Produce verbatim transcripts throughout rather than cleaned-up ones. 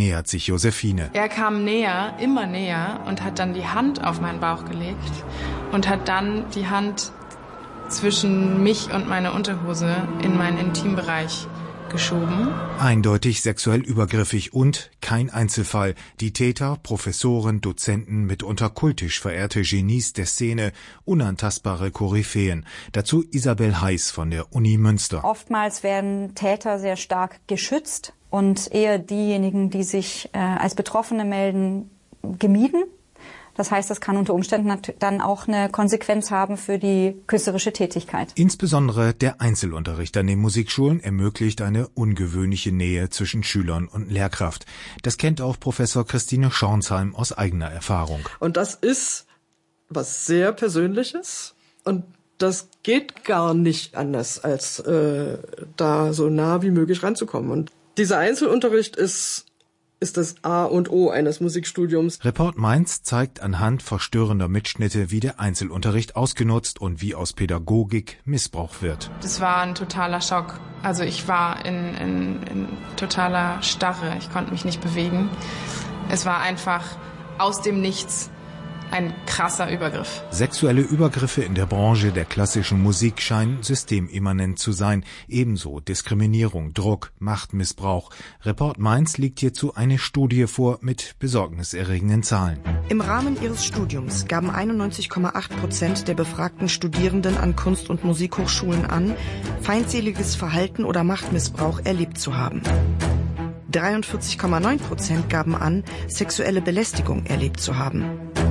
nähert sich Josephine. Er kam näher, immer näher und hat dann die Hand auf meinen Bauch gelegt und hat dann die Hand zwischen mich und meine Unterhose in meinen Intimbereich geschoben. Eindeutig sexuell übergriffig und kein Einzelfall. Die Täter, Professoren, Dozenten, mitunter kultisch verehrte Genies der Szene, unantastbare Koryphäen. Dazu Isabel Heiß von der Uni Münster. Oftmals werden Täter sehr stark geschützt und eher diejenigen, die sich äh, als Betroffene melden, gemieden. Das heißt, das kann unter Umständen dann auch eine Konsequenz haben für die künstlerische Tätigkeit. Insbesondere der Einzelunterricht an den Musikschulen ermöglicht eine ungewöhnliche Nähe zwischen Schülern und Lehrkraft. Das kennt auch Professor Christine Schornsheim aus eigener Erfahrung. Und das ist was sehr Persönliches und das geht gar nicht anders, als äh, da so nah wie möglich ranzukommen. Und dieser Einzelunterricht ist ist das A und O eines Musikstudiums. Report Mainz zeigt anhand verstörender Mitschnitte, wie der Einzelunterricht ausgenutzt und wie aus Pädagogik Missbrauch wird. Das war ein totaler Schock. Also ich war in, in, in totaler Starre. Ich konnte mich nicht bewegen. Es war einfach aus dem Nichts ein krasser Übergriff. Sexuelle Übergriffe in der Branche der klassischen Musik scheinen systemimmanent zu sein. Ebenso Diskriminierung, Druck, Machtmissbrauch. Report Mainz liegt hierzu eine Studie vor mit besorgniserregenden Zahlen. Im Rahmen ihres Studiums gaben einundneunzig Komma acht Prozent der befragten Studierenden an Kunst- und Musikhochschulen an, feindseliges Verhalten oder Machtmissbrauch erlebt zu haben. dreiundvierzig Komma neun Prozent gaben an, sexuelle Belästigung erlebt zu haben.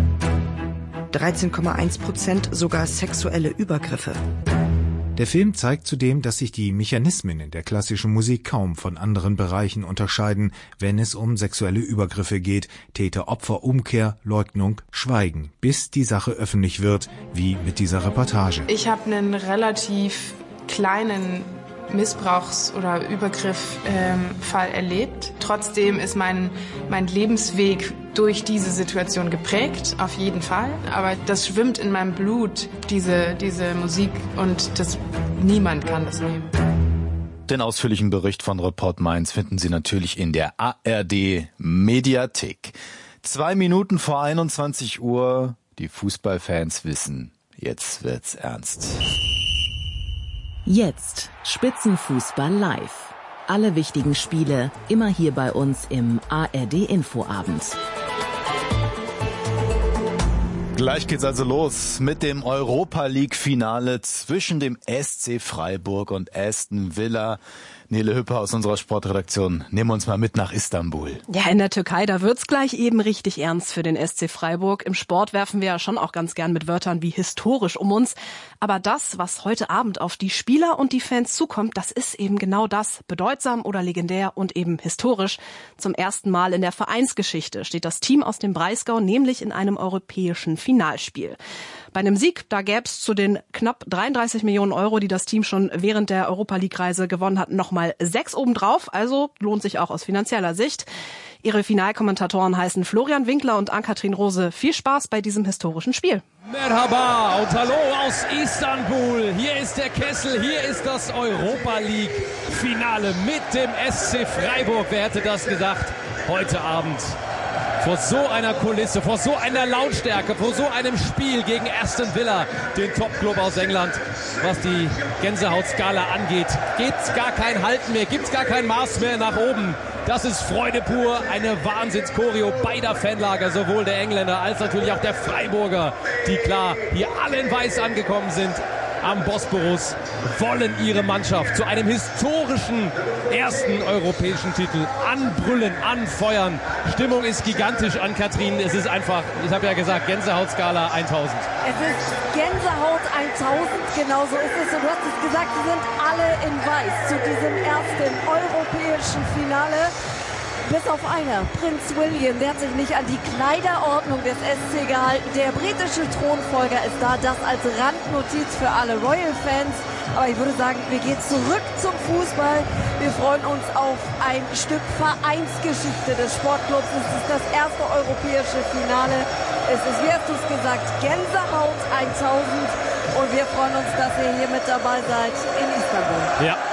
dreizehn Komma eins Prozent sogar sexuelle Übergriffe. Der Film zeigt zudem, dass sich die Mechanismen in der klassischen Musik kaum von anderen Bereichen unterscheiden, wenn es um sexuelle Übergriffe geht. Täter-Opfer-Umkehr, Leugnung, Schweigen, bis die Sache öffentlich wird, wie mit dieser Reportage. Ich habe einen relativ kleinen Missbrauchs- oder Übergriff-Fall ähm, erlebt. Trotzdem ist mein, mein Lebensweg durch diese Situation geprägt, auf jeden Fall. Aber das schwimmt in meinem Blut, diese, diese Musik, und das, niemand kann das nehmen. Den ausführlichen Bericht von Report Mainz finden Sie natürlich in der A R D Mediathek. Zwei Minuten vor einundzwanzig Uhr. Die Fußballfans wissen, jetzt wird's ernst. Jetzt Spitzenfußball live. Alle wichtigen Spiele immer hier bei uns im A R D Infoabend. Gleich geht's also los mit dem Europa-League-Finale zwischen dem S C Freiburg und Aston Villa. Nele Hüpper aus unserer Sportredaktion, nehmen wir uns mal mit nach Istanbul. Ja, in der Türkei, da wird's gleich eben richtig ernst für den S C Freiburg. Im Sport werfen wir ja schon auch ganz gern mit Wörtern wie historisch um uns. Aber das, was heute Abend auf die Spieler und die Fans zukommt, das ist eben genau das. Bedeutsam oder legendär und eben historisch. Zum ersten Mal in der Vereinsgeschichte steht das Team aus dem Breisgau nämlich in einem europäischen Finalspiel. Bei einem Sieg, da gäbe es zu den knapp dreiunddreißig Millionen Euro, die das Team schon während der Europa-League-Reise gewonnen hat, nochmal sechs obendrauf. Also lohnt sich auch aus finanzieller Sicht. Ihre Finalkommentatoren heißen Florian Winkler und Ann-Kathrin Rose. Viel Spaß bei diesem historischen Spiel. Merhaba und hallo aus Istanbul. Hier ist der Kessel, hier ist das Europa-League-Finale mit dem S C Freiburg. Wer hätte das gedacht? Heute Abend. Vor so einer Kulisse, vor so einer Lautstärke, vor so einem Spiel gegen Aston Villa, den Top-Club aus England, was die Gänsehautskala angeht, gibt's gar kein Halten mehr, gibt's gar kein Maß mehr nach oben. Das ist Freude pur, eine Wahnsinns-Choreo beider Fanlager, sowohl der Engländer als natürlich auch der Freiburger, die klar hier alle in Weiß angekommen sind. Am Bosporus wollen ihre Mannschaft zu einem historischen ersten europäischen Titel anbrüllen, anfeuern. Stimmung ist gigantisch, Ann-Kathrin. Es ist einfach, ich habe ja gesagt, Gänsehautskala tausend. Es ist Gänsehaut tausend, genau so ist es. Und du hast es gesagt, sie sind alle in Weiß zu diesem ersten europäischen Finale. Bis auf einer, Prinz William, der hat sich nicht an die Kleiderordnung des S C gehalten. Der britische Thronfolger ist da, das als Randnotiz für alle Royal-Fans. Aber ich würde sagen, wir gehen zurück zum Fußball. Wir freuen uns auf ein Stück Vereinsgeschichte des Sportclubs. Es ist das erste europäische Finale. Es ist, wie hast du es gesagt, Gänsehaut tausend. Und wir freuen uns, dass ihr hier mit dabei seid in Istanbul. Ja.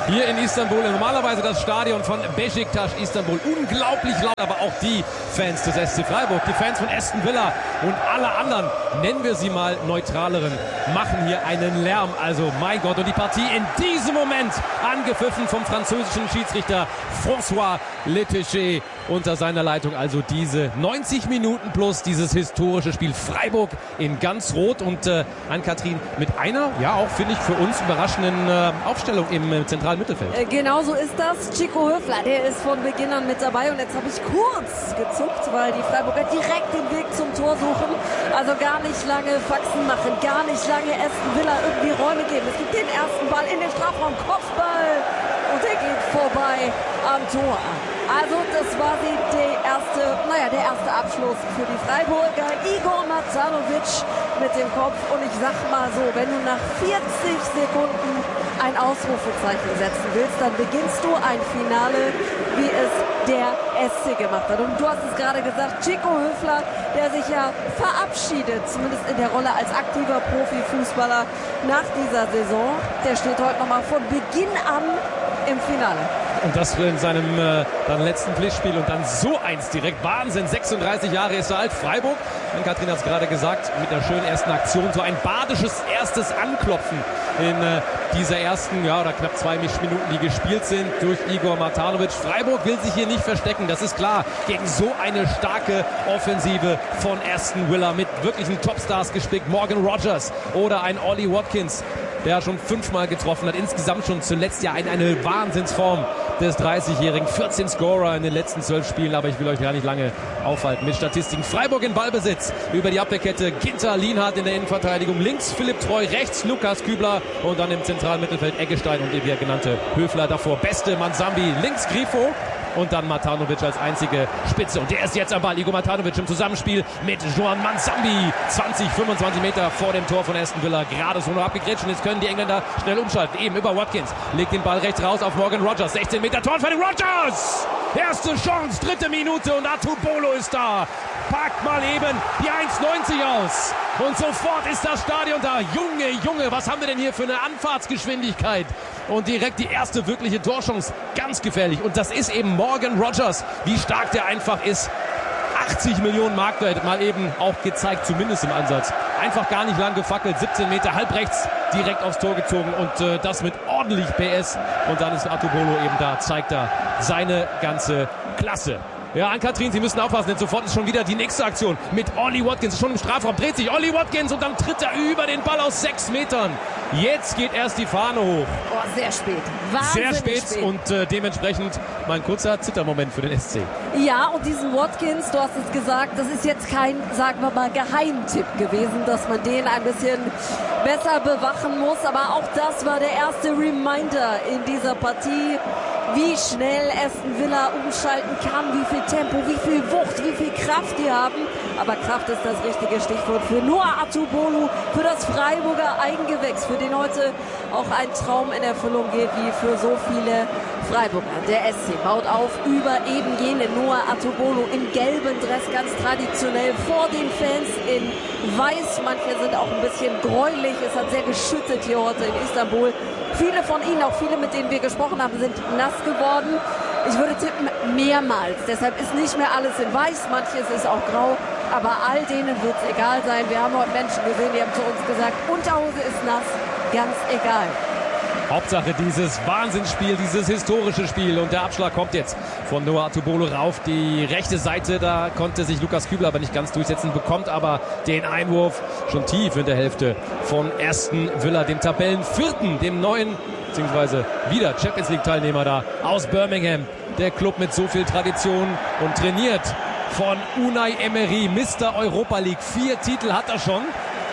hier in Istanbul. Normalerweise das Stadion von Beşiktaş Istanbul. Unglaublich laut, aber auch die Fans des S C Freiburg, die Fans von Aston Villa und alle anderen, nennen wir sie mal neutraleren, machen hier einen Lärm. Also mein Gott, und die Partie in diesem Moment angepfiffen vom französischen Schiedsrichter François Letéché unter seiner Leitung. Also diese neunzig Minuten plus dieses historische Spiel. Freiburg in ganz rot und äh, Ann-Kathrin mit einer, ja auch finde ich für uns überraschenden äh, Aufstellung im äh, zentralen Mittelfeld. Äh, genau so ist das. Chico Höfler, der ist von Beginn an mit dabei und jetzt habe ich kurz gezuckt, weil die Freiburger direkt den Weg zum Tor suchen. Also gar nicht lange Faxen machen, gar nicht lange Aston Villa irgendwie Räume geben. Es gibt den ersten Ball in den Strafraum, Kopfball und der geht vorbei am Tor. Also das war die, die erste, naja, der erste Abschluss für die Freiburger. Igor Matanovic mit dem Kopf. Und ich sag mal so, wenn du nach vierzig Sekunden ein Ausrufezeichen setzen willst, dann beginnst du ein Finale, wie es der S C gemacht hat. Und du hast es gerade gesagt, Chico Höfler, der sich ja verabschiedet, zumindest in der Rolle als aktiver Profifußballer nach dieser Saison. Der steht heute nochmal von Beginn an im Finale. Und das in seinem äh, dann letzten Pflichtspiel und dann so eins direkt. Wahnsinn, sechsunddreißig Jahre ist er alt. Freiburg, Ann-Kathrin hat es gerade gesagt, mit einer schönen ersten Aktion. So ein badisches erstes Anklopfen in äh, dieser ersten, ja, oder knapp zwei Minuten, die gespielt sind durch Igor Matanovic. Freiburg will sich hier nicht verstecken, das ist klar. Gegen so eine starke Offensive von Aston Villa mit wirklichen Topstars gespickt. Morgan Rogers oder ein Ollie Watkins, der schon fünfmal getroffen hat. Insgesamt schon zuletzt ja eine, eine Wahnsinnsform des dreißigjährigen. vierzehn Scorer in den letzten zwölf Spielen, aber ich will euch gar nicht lange aufhalten mit Statistiken. Freiburg in Ballbesitz über die Abwehrkette. Ginter, Lienhardt in der Innenverteidigung. Links Philipp Treu, rechts Lukas Kübler und dann im zentralen Mittelfeld Eggestein und der genannte Höfler davor. Beste Mansambi, links Grifo. Und dann Matanovic als einzige Spitze. Und der ist jetzt am Ball. Igor Matanovic im Zusammenspiel mit Joan Mansambi. zwanzig, fünfundzwanzig Meter vor dem Tor von Aston Villa. Gerade so noch abgegrätscht. Und jetzt können die Engländer schnell umschalten. Eben über Watkins. Legt den Ball rechts raus auf Morgan Rogers. sechzehn Meter Tor für den Rogers. Erste Chance, dritte Minute. Und Atubolo ist da. Packt mal eben die eins neunzig aus. Und sofort ist das Stadion da. Junge, Junge, was haben wir denn hier für eine Anfahrtsgeschwindigkeit? Und direkt die erste wirkliche Torchance. Ganz gefährlich. Und das ist eben Morgan Rogers. Wie stark der einfach ist. achtzig Millionen Marktwert mal eben auch gezeigt, zumindest im Ansatz. Einfach gar nicht lang gefackelt. siebzehn Meter halb rechts direkt aufs Tor gezogen. Und äh, das mit ordentlich P S. Und dann ist Atubolo eben da. Zeigt da seine ganze Klasse. Ja, Ann-Kathrin, Sie müssen aufpassen, denn sofort ist schon wieder die nächste Aktion mit Ollie Watkins. Schon im Strafraum dreht sich Ollie Watkins und dann tritt er über den Ball aus sechs Metern. Jetzt geht erst die Fahne hoch. Oh, sehr spät. Wahnsinnig sehr spät, spät. Und äh, dementsprechend mal ein kurzer Zittermoment für den S C. Ja, und diesen Watkins, du hast es gesagt, das ist jetzt kein, sagen wir mal, Geheimtipp gewesen, dass man den ein bisschen besser bewachen muss. Aber auch das war der erste Reminder in dieser Partie, wie schnell Aston Villa umschalten kann, wie viel Tempo, wie viel Wucht, wie viel Kraft die haben. Aber Kraft ist das richtige Stichwort für Noah Atubolo, für das Freiburger Eigengewächs, für den heute auch ein Traum in Erfüllung geht, wie für so viele Freiburger. Der S C baut auf über eben jene Noah Atubolo im gelben Dress, ganz traditionell vor den Fans in weiß. Manche sind auch ein bisschen gräulich. Es hat sehr geschüttet hier heute in Istanbul. Viele von ihnen, auch viele, mit denen wir gesprochen haben, sind nass geworden. Ich würde tippen, mehrmals. Deshalb ist nicht mehr alles in weiß, manches ist auch grau. Aber all denen wird es egal sein. Wir haben heute Menschen gesehen, die haben zu uns gesagt, Unterhose ist nass, ganz egal. Hauptsache dieses Wahnsinnsspiel, dieses historische Spiel. Und der Abschlag kommt jetzt von Noah Atubolo rauf. Die rechte Seite, da konnte sich Lukas Kübler aber nicht ganz durchsetzen, bekommt aber den Einwurf schon tief in der Hälfte von Aston Villa, dem Tabellenvierten, dem neuen, beziehungsweise wieder Champions League Teilnehmer da aus Birmingham. Der Club mit so viel Tradition und trainiert von Unai Emery, Mister Europa League. Vier Titel hat er schon.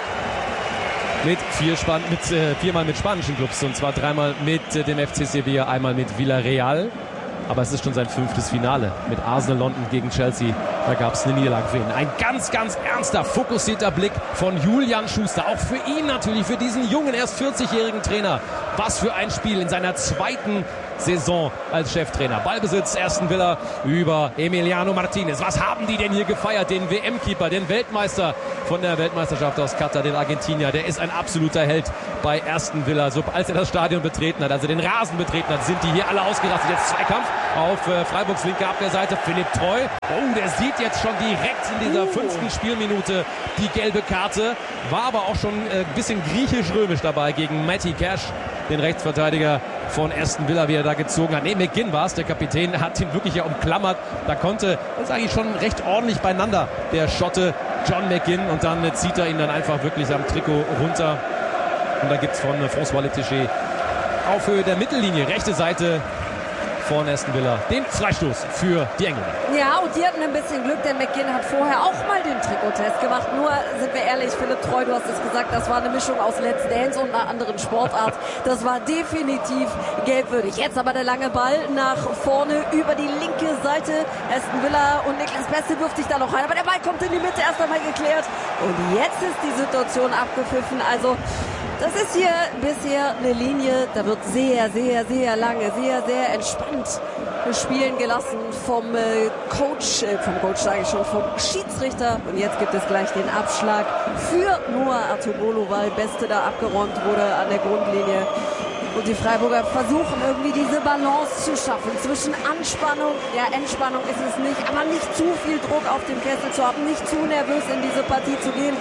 Mit, vier Span mit äh, viermal mit spanischen Clubs, und zwar dreimal mit äh, dem F C Sevilla, einmal mit Villarreal. Aber es ist schon sein fünftes Finale mit Arsenal London gegen Chelsea. Da gab es eine Niederlage für ihn. Ein ganz, ganz ernster, fokussierter Blick von Julian Schuster. Auch für ihn natürlich, für diesen jungen, erst vierzigjährigen Trainer. Was für ein Spiel in seiner zweiten Saison als Cheftrainer. Ballbesitz Aston Villa über Emiliano Martinez. Was haben die denn hier gefeiert? Den W M-Keeper, den Weltmeister von der Weltmeisterschaft aus Katar, den Argentinier. Der ist ein absoluter Held bei Aston Villa. So, als er das Stadion betreten hat, als er den Rasen betreten hat, sind die hier alle ausgerastet. Jetzt Zweikampf auf äh, Freiburgs linke Abwehrseite. Philipp Treu. Oh, der sieht jetzt schon direkt in dieser fünften Spielminute die gelbe Karte. War aber auch schon ein äh, bisschen griechisch-römisch dabei gegen Matty Cash, den Rechtsverteidiger von Aston Villa, wie er da gezogen hat. Nee, McGinn war es, der Kapitän, hat ihn wirklich ja umklammert. Da konnte, das ist eigentlich schon recht ordentlich beieinander, der Schotte John McGinn. Und dann äh, zieht er ihn dann einfach wirklich am Trikot runter. Und da gibt es von äh, François Letticher auf Höhe der Mittellinie, rechte Seite von Aston Villa, den Freistoß für die Engländer. Ja, und die hatten ein bisschen Glück, denn McGinn hat vorher auch mal den Trikottest gemacht. Nur, sind wir ehrlich, Philipp Treu, du hast es gesagt, das war eine Mischung aus Let's Dance und einer anderen Sportart. Das war definitiv gelbwürdig. Jetzt aber der lange Ball nach vorne über die linke Seite. Aston Villa und Niklas Beste wirft sich da noch rein. Aber der Ball kommt in die Mitte, erst einmal geklärt. Und jetzt ist die Situation abgepfiffen. Also, das ist hier bisher eine Linie, da wird sehr, sehr, sehr lange, sehr, sehr entspannt spielen gelassen vom äh, Coach, äh, vom Coach sage ich schon, vom Schiedsrichter. Und jetzt gibt es gleich den Abschlag für Noah Artobolo, weil Beste da abgeräumt wurde an der Grundlinie. Und die Freiburger versuchen irgendwie diese Balance zu schaffen zwischen Anspannung, ja Entspannung ist es nicht, aber nicht zu viel Druck auf dem Kessel zu haben, nicht zu nervös in diese Partie zu gehen.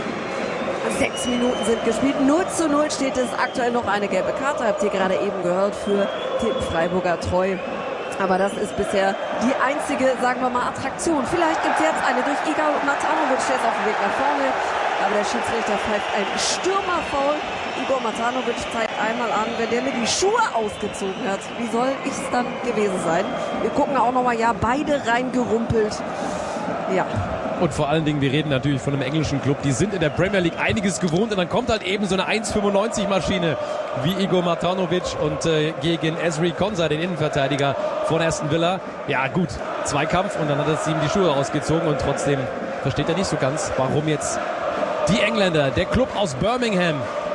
Sechs Minuten sind gespielt. null zu null steht es aktuell, noch eine gelbe Karte. Habt ihr gerade eben gehört für den Freiburger Treu. Aber das ist bisher die einzige, sagen wir mal, Attraktion. Vielleicht gibt es jetzt eine durch Igor Matanovic, der ist auf dem Weg nach vorne. Aber der Schiedsrichter pfeift ein Stürmerfoul. Igor Matanovic zeigt einmal an, wenn der mir die Schuhe ausgezogen hat, wie soll ich es dann gewesen sein? Wir gucken auch nochmal, ja, beide reingerumpelt. Ja. Und vor allen Dingen, wir reden natürlich von einem englischen Club, die sind in der Premier League einiges gewohnt und dann kommt halt eben so eine eins fünfundneunzig Maschine wie Igor Matanovic und äh, gegen Ezri Konsa, den Innenverteidiger von Aston Villa. Ja gut, Zweikampf und dann hat es ihm die Schuhe ausgezogen und trotzdem versteht er nicht so ganz, warum jetzt die Engländer, der Club aus Birmingham,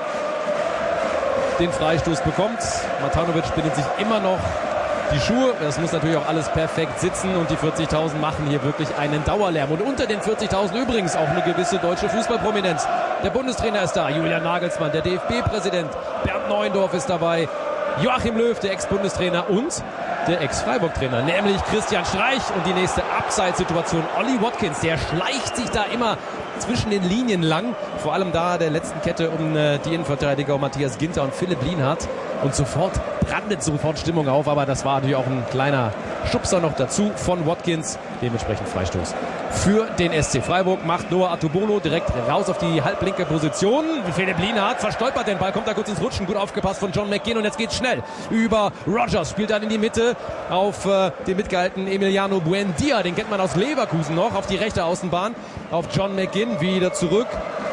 den Freistoß bekommt. Matanovic bindet sich immer noch die Schuhe, das muss natürlich auch alles perfekt sitzen und die vierzigtausend machen hier wirklich einen Dauerlärm. Und unter den vierzigtausend übrigens auch eine gewisse deutsche Fußballprominenz. Der Bundestrainer ist da, Julian Nagelsmann, der D F B-Präsident Bernd Neuendorf ist dabei, Joachim Löw, der Ex-Bundestrainer und der Ex-Freiburg-Trainer, nämlich Christian Streich. Und die nächste Abseitssituation, Ollie Watkins, der schleicht sich da immer zwischen den Linien lang, vor allem da der letzten Kette um äh, die Innenverteidiger um Matthias Ginter und Philipp Lienhardt. Und sofort brandet sofort Stimmung auf, aber das war natürlich auch ein kleiner Schubser noch dazu von Watkins, dementsprechend Freistoß für den S C Freiburg. Macht Noah Artobolo direkt raus auf die halblinke Position. Philipp Lienhardt verstolpert den Ball, kommt da kurz ins Rutschen, gut aufgepasst von John McGinn und jetzt geht's schnell über Rogers, spielt dann in die Mitte auf äh, den mitgehaltenen Emiliano Buendia, den kennt man aus Leverkusen noch, auf die rechte Außenbahn, auf John McGinn, wieder zurück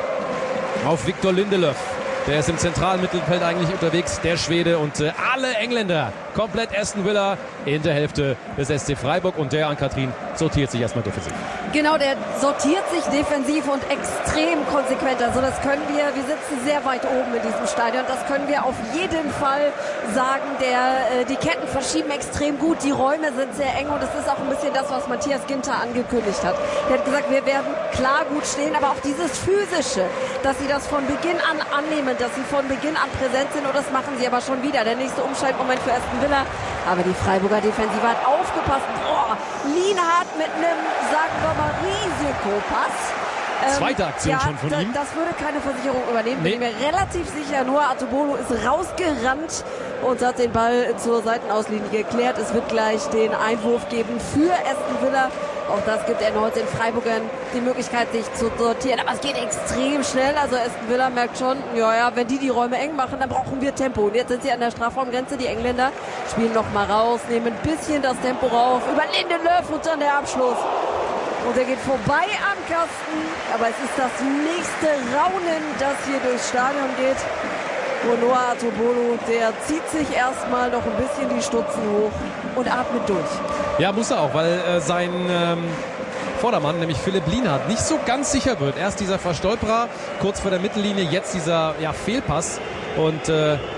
auf Victor Lindelöf. Der ist im zentralen Mittelfeld eigentlich unterwegs, der Schwede, und äh, alle Engländer, komplett Aston Villa in der Hälfte des S C Freiburg, und der Ann-Kathrin sortiert sich erstmal defensiv. Genau, der sortiert sich defensiv und extrem konsequent. Also das können wir, wir sitzen sehr weit oben in diesem Stadion, das können wir auf jeden Fall sagen. Der, äh, die Ketten verschieben extrem gut, die Räume sind sehr eng, und das ist auch ein bisschen das, was Matthias Ginter angekündigt hat. Er hat gesagt, wir werden klar gut stehen, aber auch dieses Physische, dass sie das von Beginn an annehmen, dass sie von Beginn an präsent sind, und das machen sie aber schon wieder. Der nächste Umschaltmoment für Aston Villa, aber die Freiburger Defensive hat aufgepasst. Boah, Lienhardt mit einem, sagen wir mal, Risikopass. Ähm, Zweite Aktion ja, schon von da, ihm. Das würde keine Versicherung übernehmen, nee. Bin ich mir relativ sicher. Noah Artobolo ist rausgerannt und hat den Ball zur Seitenauslinie geklärt. Es wird gleich den Einwurf geben für Aston Villa. Auch das gibt erneut den Freiburgern die Möglichkeit, sich zu sortieren. Aber es geht extrem schnell. Also Aston Villa merkt schon, ja, ja, wenn die die Räume eng machen, dann brauchen wir Tempo. Und jetzt sind sie an der Strafraumgrenze. Die Engländer spielen noch mal raus, nehmen ein bisschen das Tempo rauf. Über Lindelöf und dann der Abschluss. Und er geht vorbei am Kasten. Aber es ist das nächste Raunen, das hier durchs Stadion geht. Und Noah Artobolo, der zieht sich erstmal noch ein bisschen die Stutzen hoch und atmet durch. Ja, muss er auch, weil äh, sein ähm, Vordermann, nämlich Philipp Lienhardt, nicht so ganz sicher wird. Erst dieser Verstolperer kurz vor der Mittellinie, jetzt dieser ja, Fehlpass. Und äh,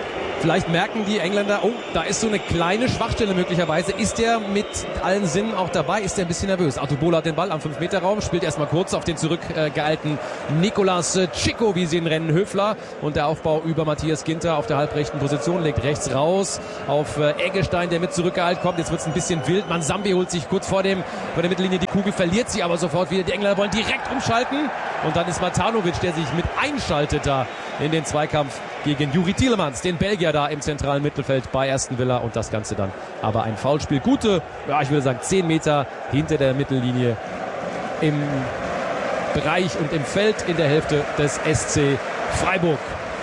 Vielleicht merken die Engländer, oh, da ist so eine kleine Schwachstelle möglicherweise. Ist der mit allen Sinnen auch dabei? Ist der ein bisschen nervös? Artubolo hat den Ball am fünf Meter Raum, spielt erstmal kurz auf den zurückgeeilten Nicolas Chico, wie sie ihn rennen, Höfler. Und der Aufbau über Matthias Ginter auf der halbrechten Position, legt rechts raus auf Eggestein, der mit zurückgeeilt kommt. Jetzt wird es ein bisschen wild. Mansambi holt sich kurz vor, dem, vor der Mittellinie die Kugel, verliert sie aber sofort wieder. Die Engländer wollen direkt umschalten. Und dann ist Matanovic, der sich mit einschaltet da in den Zweikampf gegen Juri Tielemans, den Belgier da im zentralen Mittelfeld bei Aston Villa, und das Ganze dann aber ein Foulspiel. Gute, ja, ich würde sagen zehn Meter hinter der Mittellinie im Bereich und im Feld in der Hälfte des S C Freiburg.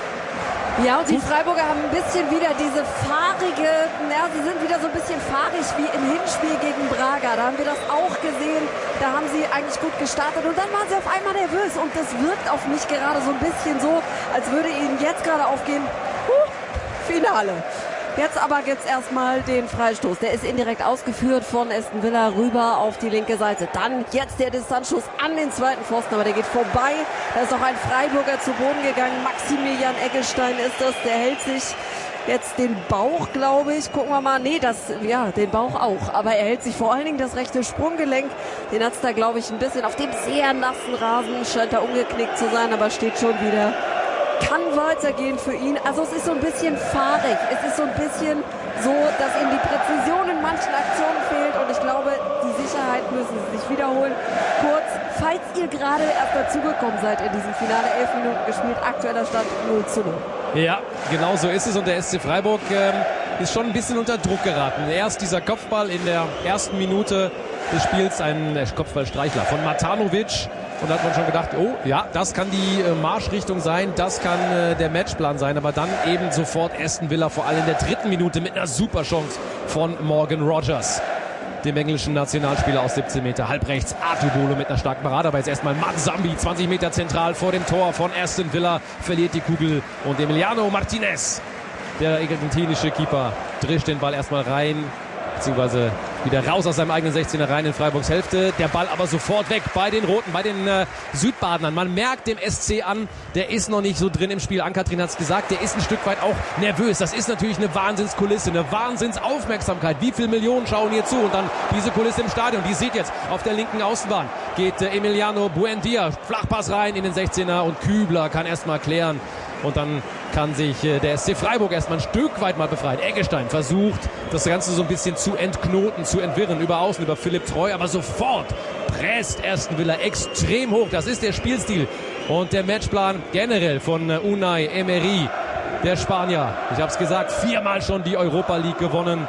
Ja, und die Freiburger haben ein bisschen wieder diese fahrige, ja, sie sind wieder so ein bisschen fahrig wie im Hinspiel gegen Braga. Da haben wir das auch gesehen. Da haben sie eigentlich gut gestartet und dann waren sie auf einmal nervös. Und das wirkt auf mich gerade so ein bisschen so, als würde ihnen jetzt gerade aufgehen, huh, Finale. Jetzt aber gibt's erstmal den Freistoß. Der ist indirekt ausgeführt von Aston Villa rüber auf die linke Seite. Dann jetzt der Distanzschuss an den zweiten Pfosten, aber der geht vorbei. Da ist noch ein Freiburger zu Boden gegangen. Maximilian Eggestein ist das. Der hält sich jetzt den Bauch, glaube ich. Gucken wir mal. Nee, das, ja, den Bauch auch. Aber er hält sich vor allen Dingen das rechte Sprunggelenk. Den hat's da, glaube ich, ein bisschen auf dem sehr nassen Rasen. Scheint da umgeknickt zu sein, aber steht schon wieder. Kann weitergehen für ihn. Also es ist so ein bisschen fahrig. Es ist so ein bisschen so, dass ihm die Präzision in manchen Aktionen fehlt. Und ich glaube, die Sicherheit müssen sie sich wiederholen. Kurz, falls ihr gerade erst dazugekommen seid in diesem Finale, elf Minuten gespielt, aktueller Stand null zu null. Ja, genau so ist es. Und der S C Freiburg ähm, ist schon ein bisschen unter Druck geraten. Erst dieser Kopfball in der ersten Minute des Spiels, ein Kopfballstreichler von Matanovic. Und da hat man schon gedacht, oh ja, das kann die äh, Marschrichtung sein, das kann äh, der Matchplan sein. Aber dann eben sofort Aston Villa, vor allem in der dritten Minute mit einer super Chance von Morgan Rogers, dem englischen Nationalspieler aus siebzehn Meter, halbrechts. Artubolo mit einer starken Parade, aber jetzt erstmal Mansambi, zwanzig Meter zentral vor dem Tor von Aston Villa, verliert die Kugel. Und Emiliano Martinez, der argentinische Keeper, drischt den Ball erstmal rein, beziehungsweise wieder raus aus seinem eigenen sechzehner rein in Freiburgs Hälfte. Der Ball aber sofort weg bei den Roten, bei den äh, Südbadenern. Man merkt dem S C an, der ist noch nicht so drin im Spiel. Ann-Kathrin hat es gesagt, der ist ein Stück weit auch nervös. Das ist natürlich eine Wahnsinnskulisse, eine Wahnsinnsaufmerksamkeit. Wie viele Millionen schauen hier zu? Und dann diese Kulisse im Stadion. Die sieht jetzt auf der linken Außenbahn. Geht äh, Emiliano Buendia, Flachpass rein in den sechzehner und Kübler kann erstmal klären. Und dann kann sich äh, der S C Freiburg erstmal ein Stück weit mal befreien. Eggestein versucht, das Ganze so ein bisschen zu entknoten, zu entwirren, über Außen, über Philipp Treu, aber sofort presst Aston Villa extrem hoch. Das ist der Spielstil und der Matchplan generell von äh, Unai Emery, der Spanier. Ich habe es gesagt, viermal schon die Europa League gewonnen.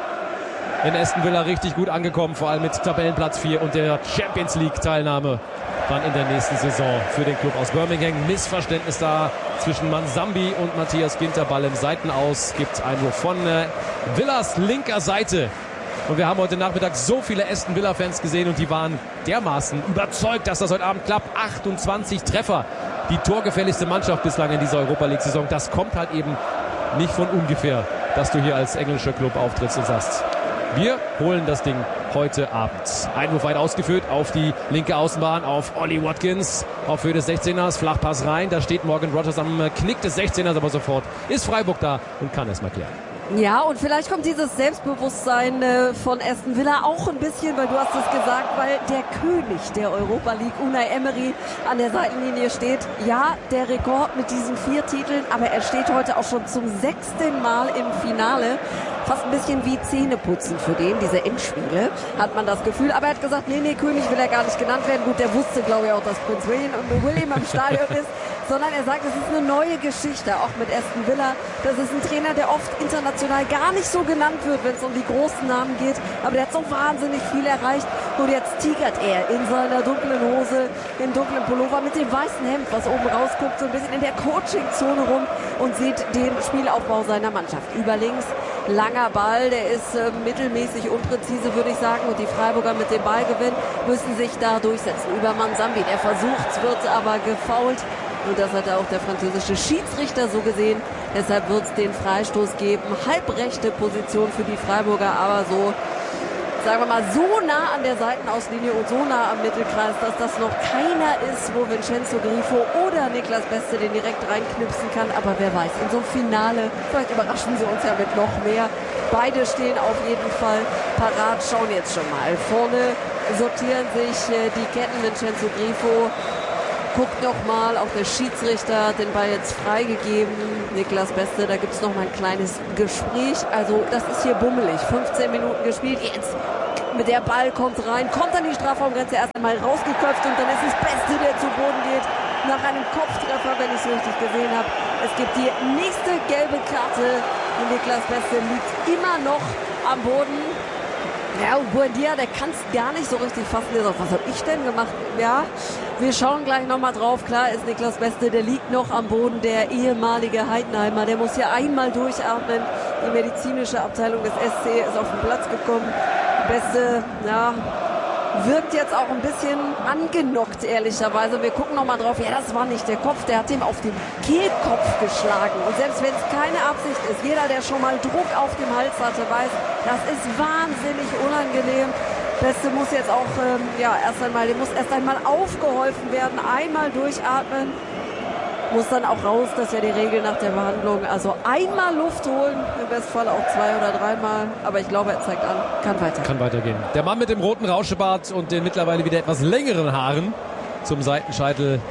In Aston Villa richtig gut angekommen, vor allem mit Tabellenplatz vier und der Champions League Teilnahme dann in der nächsten Saison für den Club aus Birmingham. Missverständnis da zwischen Mansambi und Matthias Ginter. Ball im Seitenaus, gibt Einwurf von äh, Villas linker Seite. Und wir haben heute Nachmittag so viele Aston Villa Fans gesehen und die waren dermaßen überzeugt, dass das heute Abend klappt. achtundzwanzig Treffer, die torgefährlichste Mannschaft bislang in dieser Europa League Saison. Das kommt halt eben nicht von ungefähr, dass du hier als englischer Club auftrittst und sagst, wir holen das Ding heute Abend. Einwurf weit ausgeführt auf die linke Außenbahn, auf Ollie Watkins, auf Höhe des sechzehners, Flachpass rein. Da steht Morgan Rogers am Knick des sechzehners, aber sofort ist Freiburg da und kann es mal klären. Ja, und vielleicht kommt dieses Selbstbewusstsein äh, von Aston Villa auch ein bisschen, weil du hast es gesagt, weil der König der Europa League, Unai Emery, an der Seitenlinie steht. Ja, der Rekord mit diesen vier Titeln, aber er steht heute auch schon zum sechsten Mal im Finale. Fast ein bisschen wie Zähneputzen für den, diese Endspiele, hat man das Gefühl. Aber er hat gesagt, nee, nee, König will er gar nicht genannt werden. Gut, der wusste, glaube ich, auch, dass Prinz William, William im Stadion ist. Sondern er sagt, es ist eine neue Geschichte, auch mit Aston Villa. Das ist ein Trainer, der oft international gar nicht so genannt wird, wenn es um die großen Namen geht. Aber der hat so wahnsinnig viel erreicht. Und jetzt tigert er in seiner dunklen Hose, im dunklen Pullover mit dem weißen Hemd, was oben rausguckt, so ein bisschen in der Coaching-Zone rum und sieht den Spielaufbau seiner Mannschaft. Über links, langer Ball, der ist äh, mittelmäßig unpräzise, würde ich sagen. Und die Freiburger mit dem Ballgewinn müssen sich da durchsetzen. Über Mansambi, der versucht, wird aber gefoult. Und das hat auch der französische Schiedsrichter so gesehen. Deshalb wird es den Freistoß geben. Halbrechte Position für die Freiburger, aber so sagen wir mal, so nah an der Seitenauslinie und so nah am Mittelkreis, dass das noch keiner ist, wo Vincenzo Grifo oder Niklas Beste den direkt reinknipsen kann. Aber wer weiß, in so einem Finale, vielleicht überraschen sie uns ja mit noch mehr. Beide stehen auf jeden Fall parat, schauen jetzt schon mal. Vorne sortieren sich äh, die Ketten. Vincenzo Grifo guckt noch mal, auch der Schiedsrichter hat den Ball jetzt freigegeben. Niklas Beste, da gibt es noch mal ein kleines Gespräch. Also das ist hier bummelig. fünfzehn Minuten gespielt. Jetzt mit der Ball kommt rein, kommt an die Strafraumgrenze, erst einmal rausgeköpft und dann ist es Beste, der zu Boden geht. Nach einem Kopftreffer, wenn ich es richtig gesehen habe. Es gibt die nächste gelbe Karte. Und Niklas Beste liegt immer noch am Boden. Ja, und Buendia, der kann es gar nicht so richtig fassen. Der sagt, was habe ich denn gemacht? Ja, wir schauen gleich nochmal drauf. Klar ist Niklas Beste, der liegt noch am Boden. Der ehemalige Heidenheimer, der muss hier einmal durchatmen. Die medizinische Abteilung des S C ist auf den Platz gekommen. Beste, ja, wirkt jetzt auch ein bisschen angenockt, ehrlicherweise. Wir gucken nochmal drauf. Ja, das war nicht der Kopf. Der hat ihm auf den Kehlkopf geschlagen. Und selbst wenn es keine Absicht ist, jeder, der schon mal Druck auf dem Hals hatte, weiß, das ist wahnsinnig unangenehm. Beste muss jetzt auch, ähm, ja, erst einmal, dem muss erst einmal aufgeholfen werden. Einmal durchatmen. Muss dann auch raus, das ist ja die Regel nach der Behandlung. Also einmal Luft holen, im Bestfall auch zwei oder dreimal. Aber ich glaube, er zeigt an, kann weitergehen. Kann weitergehen. Der Mann mit dem roten Rauschebart und den mittlerweile wieder etwas längeren Haaren zum Seitenscheitel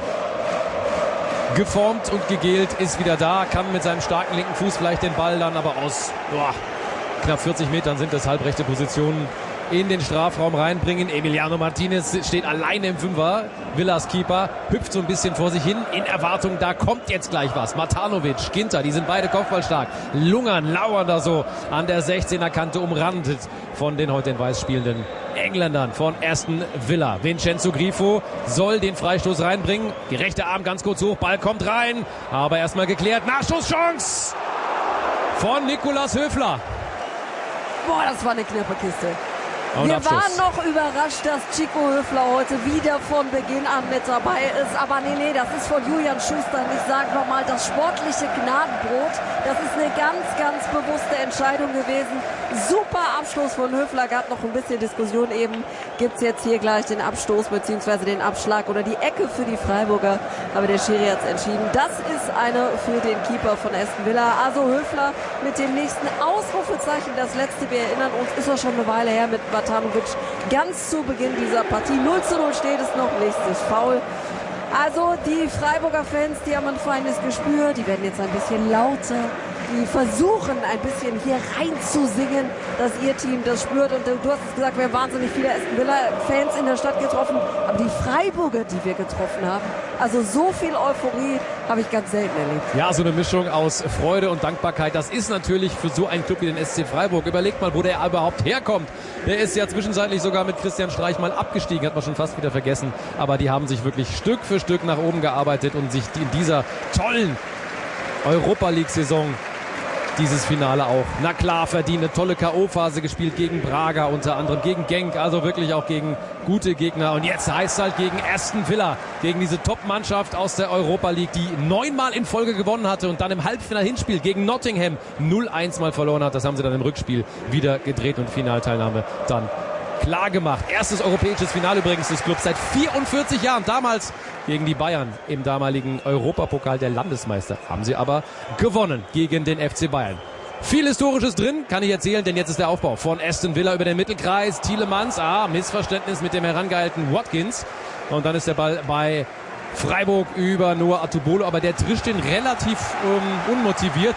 geformt und gegelt, ist wieder da. Kann mit seinem starken linken Fuß vielleicht den Ball dann aber aus boah, knapp vierzig Metern sind das halbrechte Positionen in den Strafraum reinbringen. Emiliano Martinez steht alleine im Fünfer. Villas Keeper hüpft so ein bisschen vor sich hin in Erwartung, da kommt jetzt gleich was. Matanovic, Ginter, die sind beide kopfballstark. Lungern, lauern da so an der sechzehner Kante, umrandet von den heute in Weiß spielenden Engländern von Aston Villa. Vincenzo Grifo soll den Freistoß reinbringen. Die rechte Arm ganz kurz hoch, Ball kommt rein, aber erstmal geklärt. Nachschusschance von Nicolas Höfler. Boah, das war eine knappe Kiste. Und Wir Abschluss. waren noch überrascht, dass Chico Höfler heute wieder von Beginn an mit dabei ist. Aber nee, nee, das ist von Julian Schuster. Ich sage nochmal, das sportliche Gnadenbrot. Das ist eine ganz, ganz bewusste Entscheidung gewesen. Super Abschluss von Höfler. Gab noch ein bisschen Diskussion eben. Gibt es jetzt hier gleich den Abstoß bzw. den Abschlag oder die Ecke für die Freiburger. Aber der Schiri hat es entschieden. Das ist eine für den Keeper von Aston Villa. Also Höfler mit dem nächsten Ausrufezeichen. Das letzte, wir erinnern uns, ist auch schon eine Weile her mit Matanovic. Ganz zu Beginn dieser Partie. null zu null steht es noch. Nächstes Foul. Also die Freiburger Fans, die haben ein feines Gespür. Die werden jetzt ein bisschen lauter. Die versuchen ein bisschen hier reinzusingen, dass ihr Team das spürt. Und du hast es gesagt, wir haben wahnsinnig viele Aston Villa-Fans in der Stadt getroffen. Aber die Freiburger, die wir getroffen haben, also so viel Euphorie habe ich ganz selten erlebt. Ja, so eine Mischung aus Freude und Dankbarkeit. Das ist natürlich für so einen Club wie den S C Freiburg. Überlegt mal, wo der überhaupt herkommt. Der ist ja zwischenzeitlich sogar mit Christian Streich mal abgestiegen, hat man schon fast wieder vergessen. Aber die haben sich wirklich Stück für Stück nach oben gearbeitet und sich in dieser tollen Europa-League-Saison dieses Finale auch, na klar, verdient. Eine tolle K O-Phase gespielt gegen Braga unter anderem, gegen Genk, also wirklich auch gegen gute Gegner. Und jetzt heißt es halt gegen Aston Villa, gegen diese Top-Mannschaft aus der Europa League, die neunmal in Folge gewonnen hatte und dann im Halbfinal-Hinspiel gegen Nottingham null eins mal verloren hat. Das haben sie dann im Rückspiel wieder gedreht und Finalteilnahme dann klar gemacht. Erstes europäisches Finale übrigens des Clubs seit vierundvierzig Jahren. Damals gegen die Bayern im damaligen Europapokal der Landesmeister. Haben sie aber gewonnen gegen den F C Bayern. Viel Historisches drin, kann ich erzählen, denn jetzt ist der Aufbau von Aston Villa über den Mittelkreis. Tielemans, ah, Missverständnis mit dem herangehaltenen Watkins. Und dann ist der Ball bei Freiburg über Noah Atubolo, aber der trischt den relativ ähm, unmotiviert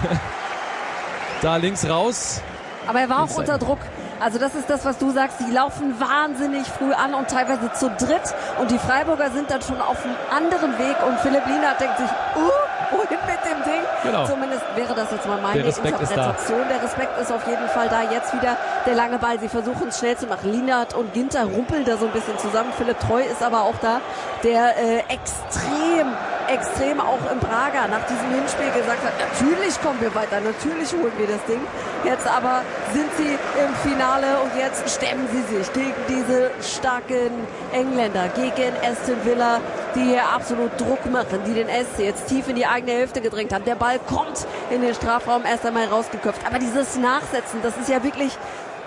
da links raus. Aber er war auch unter Druck. Also das ist das, was du sagst. Die laufen wahnsinnig früh an und teilweise zu dritt. Und die Freiburger sind dann schon auf einem anderen Weg. Und Philipp Lienhardt denkt sich, uh, wohin mit dem Ding? Genau. Zumindest wäre das jetzt mal meine Interpretation. Der Respekt ist auf jeden Fall da. Jetzt wieder der lange Ball. Sie versuchen es schnell zu machen. Lienhardt und Ginter rumpeln da so ein bisschen zusammen. Philipp Treu ist aber auch da, der äh, extrem extrem auch in Braga nach diesem Hinspiel gesagt hat, natürlich kommen wir weiter, natürlich holen wir das Ding. Jetzt aber sind sie im Finale und jetzt stemmen sie sich gegen diese starken Engländer, gegen Aston Villa, die hier absolut Druck machen, die den S C jetzt tief in die eigene Hälfte gedrängt haben. Der Ball kommt in den Strafraum, erst einmal rausgeköpft. Aber dieses Nachsetzen, das ist ja wirklich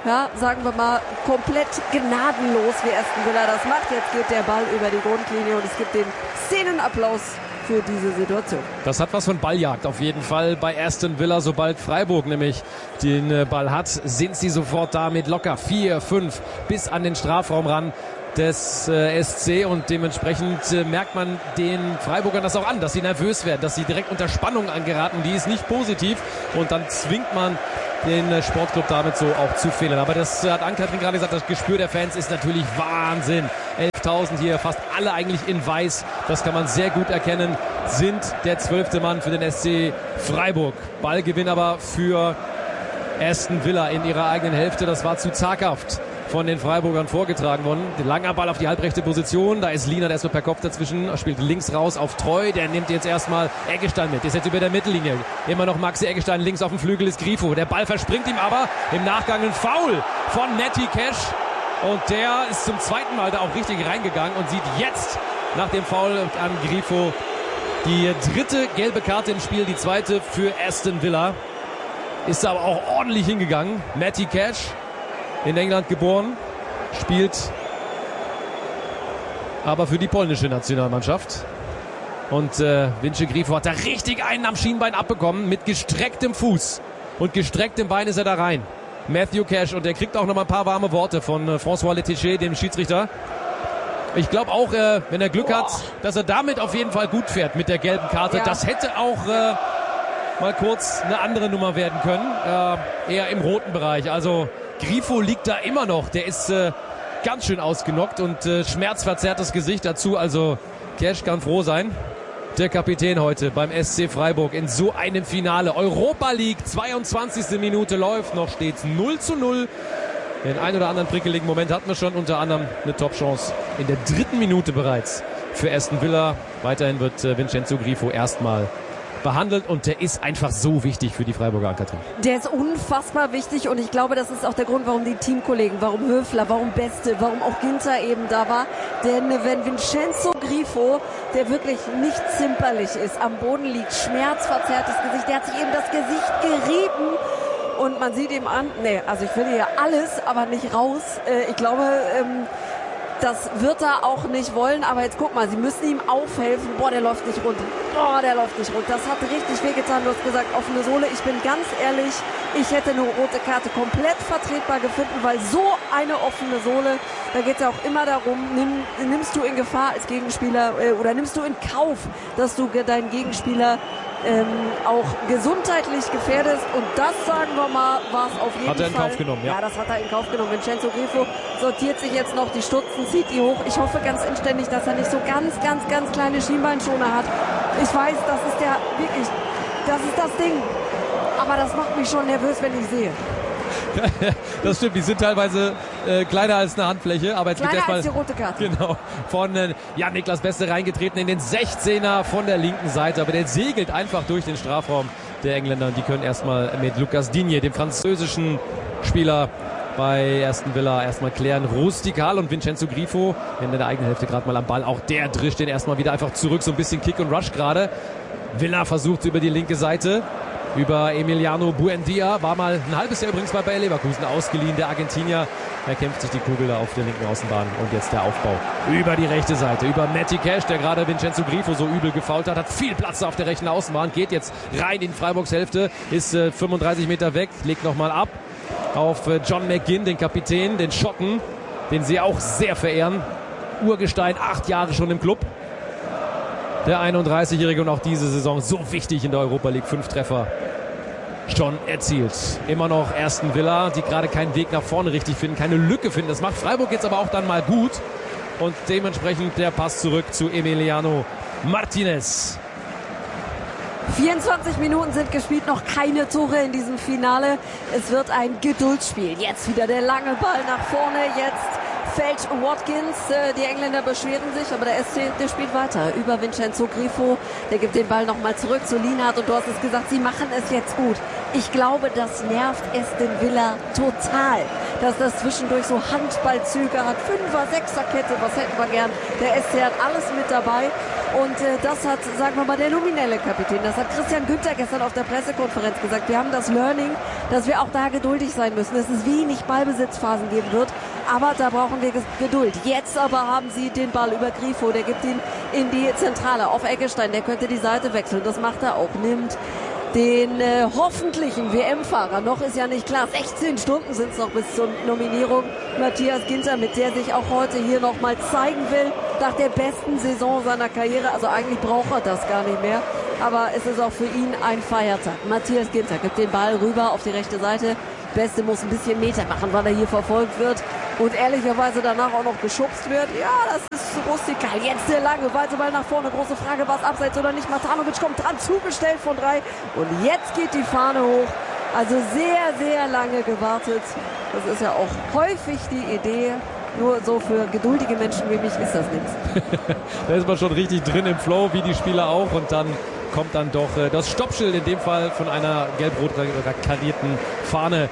ja, sagen wir mal, komplett gnadenlos, wie Aston Villa das macht. Jetzt geht der Ball über die Grundlinie und es gibt den Szenenapplaus für diese Situation. Das hat was von Balljagd auf jeden Fall bei Aston Villa. Sobald Freiburg nämlich den Ball hat, sind sie sofort da mit locker vier, fünf bis an den Strafraum ran des äh, S C und dementsprechend äh, merkt man den Freiburgern das auch an, dass sie nervös werden, dass sie direkt unter Spannung angeraten. Die ist nicht positiv und dann zwingt man den äh, Sportclub damit so auch zu Fehlern. Aber das äh, hat Ann-Kathrin gerade gesagt, das Gespür der Fans ist natürlich Wahnsinn. elftausend hier, fast alle eigentlich in weiß, das kann man sehr gut erkennen, sind der zwölfte Mann für den S C Freiburg. Ballgewinn aber für Aston Villa in ihrer eigenen Hälfte, das war zu zaghaft von den Freiburgern vorgetragen worden. Der langer Ball auf die halbrechte Position. Da ist Lienert erstmal per Kopf dazwischen. Er spielt links raus auf Treu. Der nimmt jetzt erstmal Eggestein mit. Ist jetzt über der Mittellinie. Immer noch Maxi Eggestein. Links auf dem Flügel ist Grifo. Der Ball verspringt ihm aber. Im Nachgang ein Foul von Matty Cash. Und der ist zum zweiten Mal da auch richtig reingegangen und sieht jetzt nach dem Foul an Grifo die dritte gelbe Karte im Spiel. Die zweite für Aston Villa. Ist aber auch ordentlich hingegangen. Matty Cash, in England geboren, spielt aber für die polnische Nationalmannschaft. Und äh, Vince Grifo hat da richtig einen am Schienbein abbekommen. Mit gestrecktem Fuß und gestrecktem Bein ist er da rein. Matthew Cash, und der kriegt auch noch mal ein paar warme Worte von äh, François Letticher, dem Schiedsrichter. Ich glaube auch, äh, wenn er Glück hat, dass er damit auf jeden Fall gut fährt mit der gelben Karte. Ja. Das hätte auch äh, mal kurz eine andere Nummer werden können. Äh, eher im roten Bereich. Also Grifo liegt da immer noch. Der ist äh, ganz schön ausgenockt und äh, schmerzverzerrtes Gesicht dazu. Also Cash kann froh sein. Der Kapitän heute beim S C Freiburg in so einem Finale. Europa League, zweiundzwanzigste Minute läuft. Noch steht's null zu null. Den ein oder anderen prickeligen Moment hatten wir schon. Unter anderem eine Top-Chance in der dritten Minute bereits für Aston Villa. Weiterhin wird äh, Vincenzo Grifo erstmal behandelt und der ist einfach so wichtig für die Freiburger, Ann-Kathrin. Der ist unfassbar wichtig und ich glaube, das ist auch der Grund, warum die Teamkollegen, warum Höfler, warum Beste, warum auch Ginter eben da war. Denn wenn Vincenzo Grifo, der wirklich nicht zimperlich ist, am Boden liegt, schmerzverzerrtes Gesicht, der hat sich eben das Gesicht gerieben und man sieht ihm an, nee, also ich will hier alles, aber nicht raus. Äh, ich glaube, ähm, das wird er auch nicht wollen, aber jetzt guck mal, sie müssen ihm aufhelfen. Boah, der läuft nicht rund. Boah, der läuft nicht rund. Das hat richtig wehgetan. Du hast gesagt, offene Sohle. Ich bin ganz ehrlich, ich hätte eine rote Karte komplett vertretbar gefunden, weil so eine offene Sohle, da geht es ja auch immer darum, nimm, nimmst du in Gefahr als Gegenspieler äh, oder nimmst du in Kauf, dass du deinen Gegenspieler ähm, auch gesundheitlich gefährdest. Und das, sagen wir mal, war es auf jeden Fall. Hat er in Kauf genommen, ja. Ja, das hat er in Kauf genommen. Vincenzo Grifo sortiert sich jetzt noch die Stutzen, zieht die hoch. Ich hoffe ganz inständig, dass er nicht so ganz, ganz, ganz kleine Schienbeinschoner hat. Ich weiß, das ist der, wirklich, das ist das Ding. Aber das macht mich schon nervös, wenn ich sehe. Das stimmt, die sind teilweise äh, kleiner als eine Handfläche, aber jetzt kleiner geht erstmal als die rote Karte. Genau, von äh, ja, Niklas Beste reingetreten in den sechzehner von der linken Seite, aber der segelt einfach durch den Strafraum der Engländer und die können erstmal mit Lucas Digne, dem französischen Spieler bei Aston Villa, erstmal klären. Rustikal und Vincenzo Grifo in der eigenen Hälfte gerade mal am Ball, auch der drischt den erstmal wieder einfach zurück, so ein bisschen Kick und Rush gerade. Villa versucht über die linke Seite, über Emiliano Buendia, war mal ein halbes Jahr übrigens bei Bayer Leverkusen ausgeliehen, der Argentinier. Er kämpft sich die Kugel da auf der linken Außenbahn und jetzt der Aufbau über die rechte Seite, über Matty Cash, der gerade Vincenzo Grifo so übel gefoult hat, hat viel Platz auf der rechten Außenbahn, geht jetzt rein in Freiburgs Hälfte, ist äh, fünfunddreißig Meter weg, legt nochmal ab auf äh, John McGinn, den Kapitän, den Schotten, den sie auch sehr verehren. Urgestein, acht Jahre schon im Club. Der einunddreißigjährige und auch diese Saison so wichtig in der Europa League. Fünf Treffer schon erzielt. Immer noch Aston Villa, die gerade keinen Weg nach vorne richtig finden, keine Lücke finden. Das macht Freiburg jetzt aber auch dann mal gut. Und dementsprechend der Pass zurück zu Emiliano Martinez. vierundzwanzig Minuten sind gespielt, noch keine Tore in diesem Finale. Es wird ein Geduldsspiel. Jetzt wieder der lange Ball nach vorne. Jetzt fällt Watkins. Die Engländer beschweren sich, aber der S C, der spielt weiter. Über Vincenzo Grifo. Der gibt den Ball nochmal zurück zu Lienhardt. Und du hast es gesagt, sie machen es jetzt gut. Ich glaube, das nervt Aston Villa total. dass das zwischendurch so Handballzüge hat. Fünfer, Sechserkette, was hätten wir gern. Der S C hat alles mit dabei. Und äh, das hat, sagen wir mal, der nominelle Kapitän, das hat Christian Günther gestern auf der Pressekonferenz gesagt. Wir haben das Learning, dass wir auch da geduldig sein müssen, dass es wenig Ballbesitzphasen geben wird. Aber da brauchen wir Geduld. Jetzt aber haben sie den Ball über Grifo, der gibt ihn in die Zentrale auf Eggestein. Der könnte die Seite wechseln, das macht er auch. Nimmt den äh, hoffentlichen W M-Fahrer, noch ist ja nicht klar, sechzehn Stunden sind es noch bis zur Nominierung, Matthias Ginter, mit der sich auch heute hier nochmal zeigen will, nach der besten Saison seiner Karriere. Also eigentlich braucht er das gar nicht mehr, aber es ist auch für ihn ein Feiertag. Matthias Ginter gibt den Ball rüber auf die rechte Seite. Beste muss ein bisschen Meter machen, weil er hier verfolgt wird und ehrlicherweise danach auch noch geschubst wird. Ja, das ist rustikal. Jetzt der lange, weite Ball nach vorne. Große Frage, was abseits oder nicht. Matanovic kommt dran, zugestellt von drei. Und jetzt geht die Fahne hoch. Also sehr, sehr lange gewartet. Das ist ja auch häufig die Idee. Nur so für geduldige Menschen wie mich ist das nichts. Da ist man schon richtig drin im Flow, wie die Spieler auch. Und dann kommt dann doch äh, das Stoppschild, in dem Fall von einer gelb-rot karierten Fahne.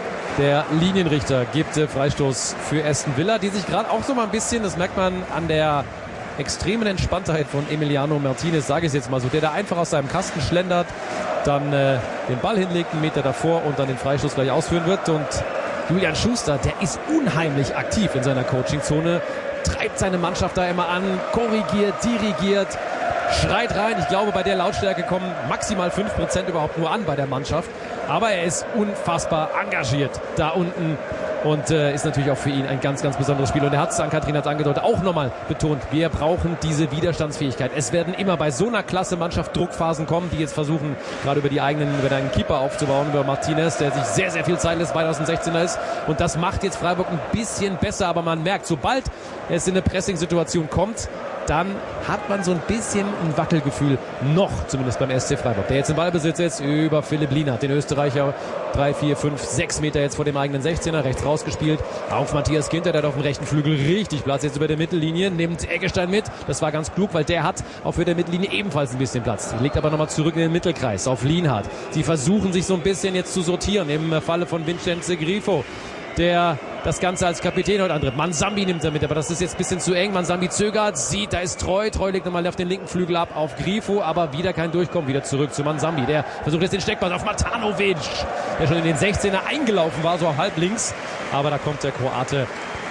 Der Linienrichter gibt äh, Freistoß für Aston Villa, die sich gerade auch so mal ein bisschen, das merkt man an der extremen Entspanntheit von Emiliano Martinez, sage ich es jetzt mal so, der da einfach aus seinem Kasten schlendert, dann äh, den Ball hinlegt, einen Meter davor und dann den Freistoß gleich ausführen wird. Und Julian Schuster, der ist unheimlich aktiv in seiner Coachingzone, treibt seine Mannschaft da immer an, korrigiert, dirigiert, schreit rein. Ich glaube, bei der Lautstärke kommen maximal fünf Prozent überhaupt nur an bei der Mannschaft. Aber er ist unfassbar engagiert da unten und äh, ist natürlich auch für ihn ein ganz, ganz besonderes Spiel. Und er hat es, Ann-Kathrin hat es angedeutet, auch nochmal betont, wir brauchen diese Widerstandsfähigkeit. Es werden immer bei so einer klasse Mannschaft Druckphasen kommen, die jetzt versuchen, gerade über die eigenen, über deinen Keeper aufzubauen, über Martinez, der sich sehr, sehr viel Zeit lässt, weit aus dem sechzehner ist. Und das macht jetzt Freiburg ein bisschen besser. Aber man merkt, sobald es in eine Pressing-Situation kommt, dann hat man so ein bisschen ein Wackelgefühl, noch zumindest beim S C Freiburg. Der jetzt im Ballbesitz ist über Philipp Lienert, den Österreicher, drei, vier, fünf, sechs Meter jetzt vor dem eigenen sechzehner, rechts rausgespielt, auf Matthias Ginter, der hat auf dem rechten Flügel richtig Platz, jetzt über der Mittellinie, nimmt Eggestein mit, das war ganz klug, weil der hat auf der Mittellinie ebenfalls ein bisschen Platz, legt aber nochmal zurück in den Mittelkreis, auf Lienhardt. Sie versuchen sich so ein bisschen jetzt zu sortieren, im Falle von Vincenzo Grifo, der das Ganze als Kapitän heute antritt. Mansambi nimmt er mit, aber das ist jetzt ein bisschen zu eng. Mansambi zögert, sieht, da ist Treu. Treu legt nochmal auf den linken Flügel ab, auf Grifo, aber wieder kein Durchkommen. Wieder zurück zu Mansambi. Der versucht jetzt den Steckpass auf Matanovic, der schon in den sechzehner eingelaufen war, so halb links. Aber da kommt der Kroate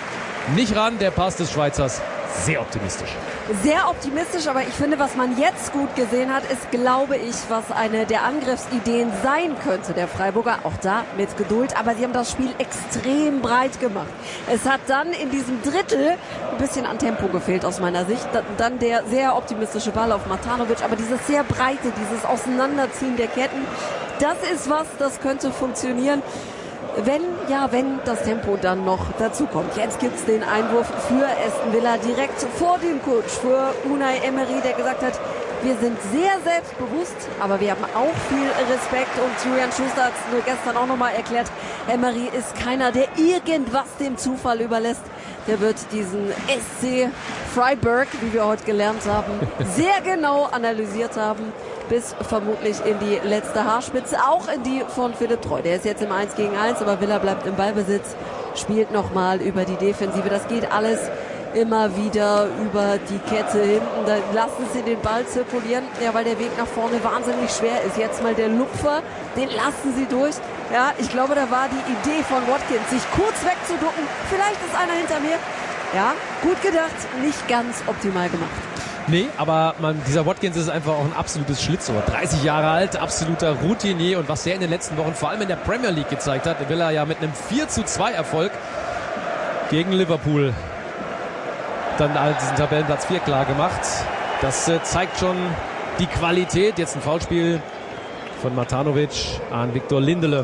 nicht ran. Der Pass des Schweizers sehr optimistisch. Sehr optimistisch, aber ich finde, was man jetzt gut gesehen hat, ist, glaube ich, was eine der Angriffsideen sein könnte, der Freiburger. Auch da mit Geduld, aber sie haben das Spiel extrem breit gemacht. Es hat dann in diesem Drittel ein bisschen an Tempo gefehlt aus meiner Sicht. Dann der sehr optimistische Ball auf Matanovic, aber dieses sehr breite, dieses Auseinanderziehen der Ketten, das ist was, das könnte funktionieren. Wenn, ja, wenn das Tempo dann noch dazu kommt. Jetzt gibt's den Einwurf für Aston Villa direkt vor dem Coach, für Unai Emery, der gesagt hat, wir sind sehr selbstbewusst, aber wir haben auch viel Respekt. Und Julian Schuster hat es nur gestern auch nochmal erklärt, Emery ist keiner, der irgendwas dem Zufall überlässt. Der wird diesen S C Freiburg, wie wir heute gelernt haben, sehr genau analysiert haben. Bis vermutlich in die letzte Haarspitze, auch in die von Philipp Treu. Der ist jetzt im eins gegen eins, aber Villa bleibt im Ballbesitz, spielt nochmal über die Defensive. Das geht alles immer wieder über die Kette hinten. Da lassen sie den Ball zirkulieren, ja, weil der Weg nach vorne wahnsinnig schwer ist. Jetzt mal der Lupfer, den lassen sie durch. Ja, ich glaube, da war die Idee von Watkins, sich kurz wegzuducken. Vielleicht ist einer hinter mir. Ja, gut gedacht, nicht ganz optimal gemacht. Nee, aber man, dieser Watkins ist einfach auch ein absolutes Schlitzohr. dreißig Jahre alt, absoluter Routinier. Und was er in den letzten Wochen vor allem in der Premier League gezeigt hat, will er ja mit einem vier zu zwei Erfolg gegen Liverpool dann diesen Tabellenplatz vier klar gemacht. Das äh, zeigt schon die Qualität. Jetzt ein Foulspiel von Matanovic an Victor Lindelöf.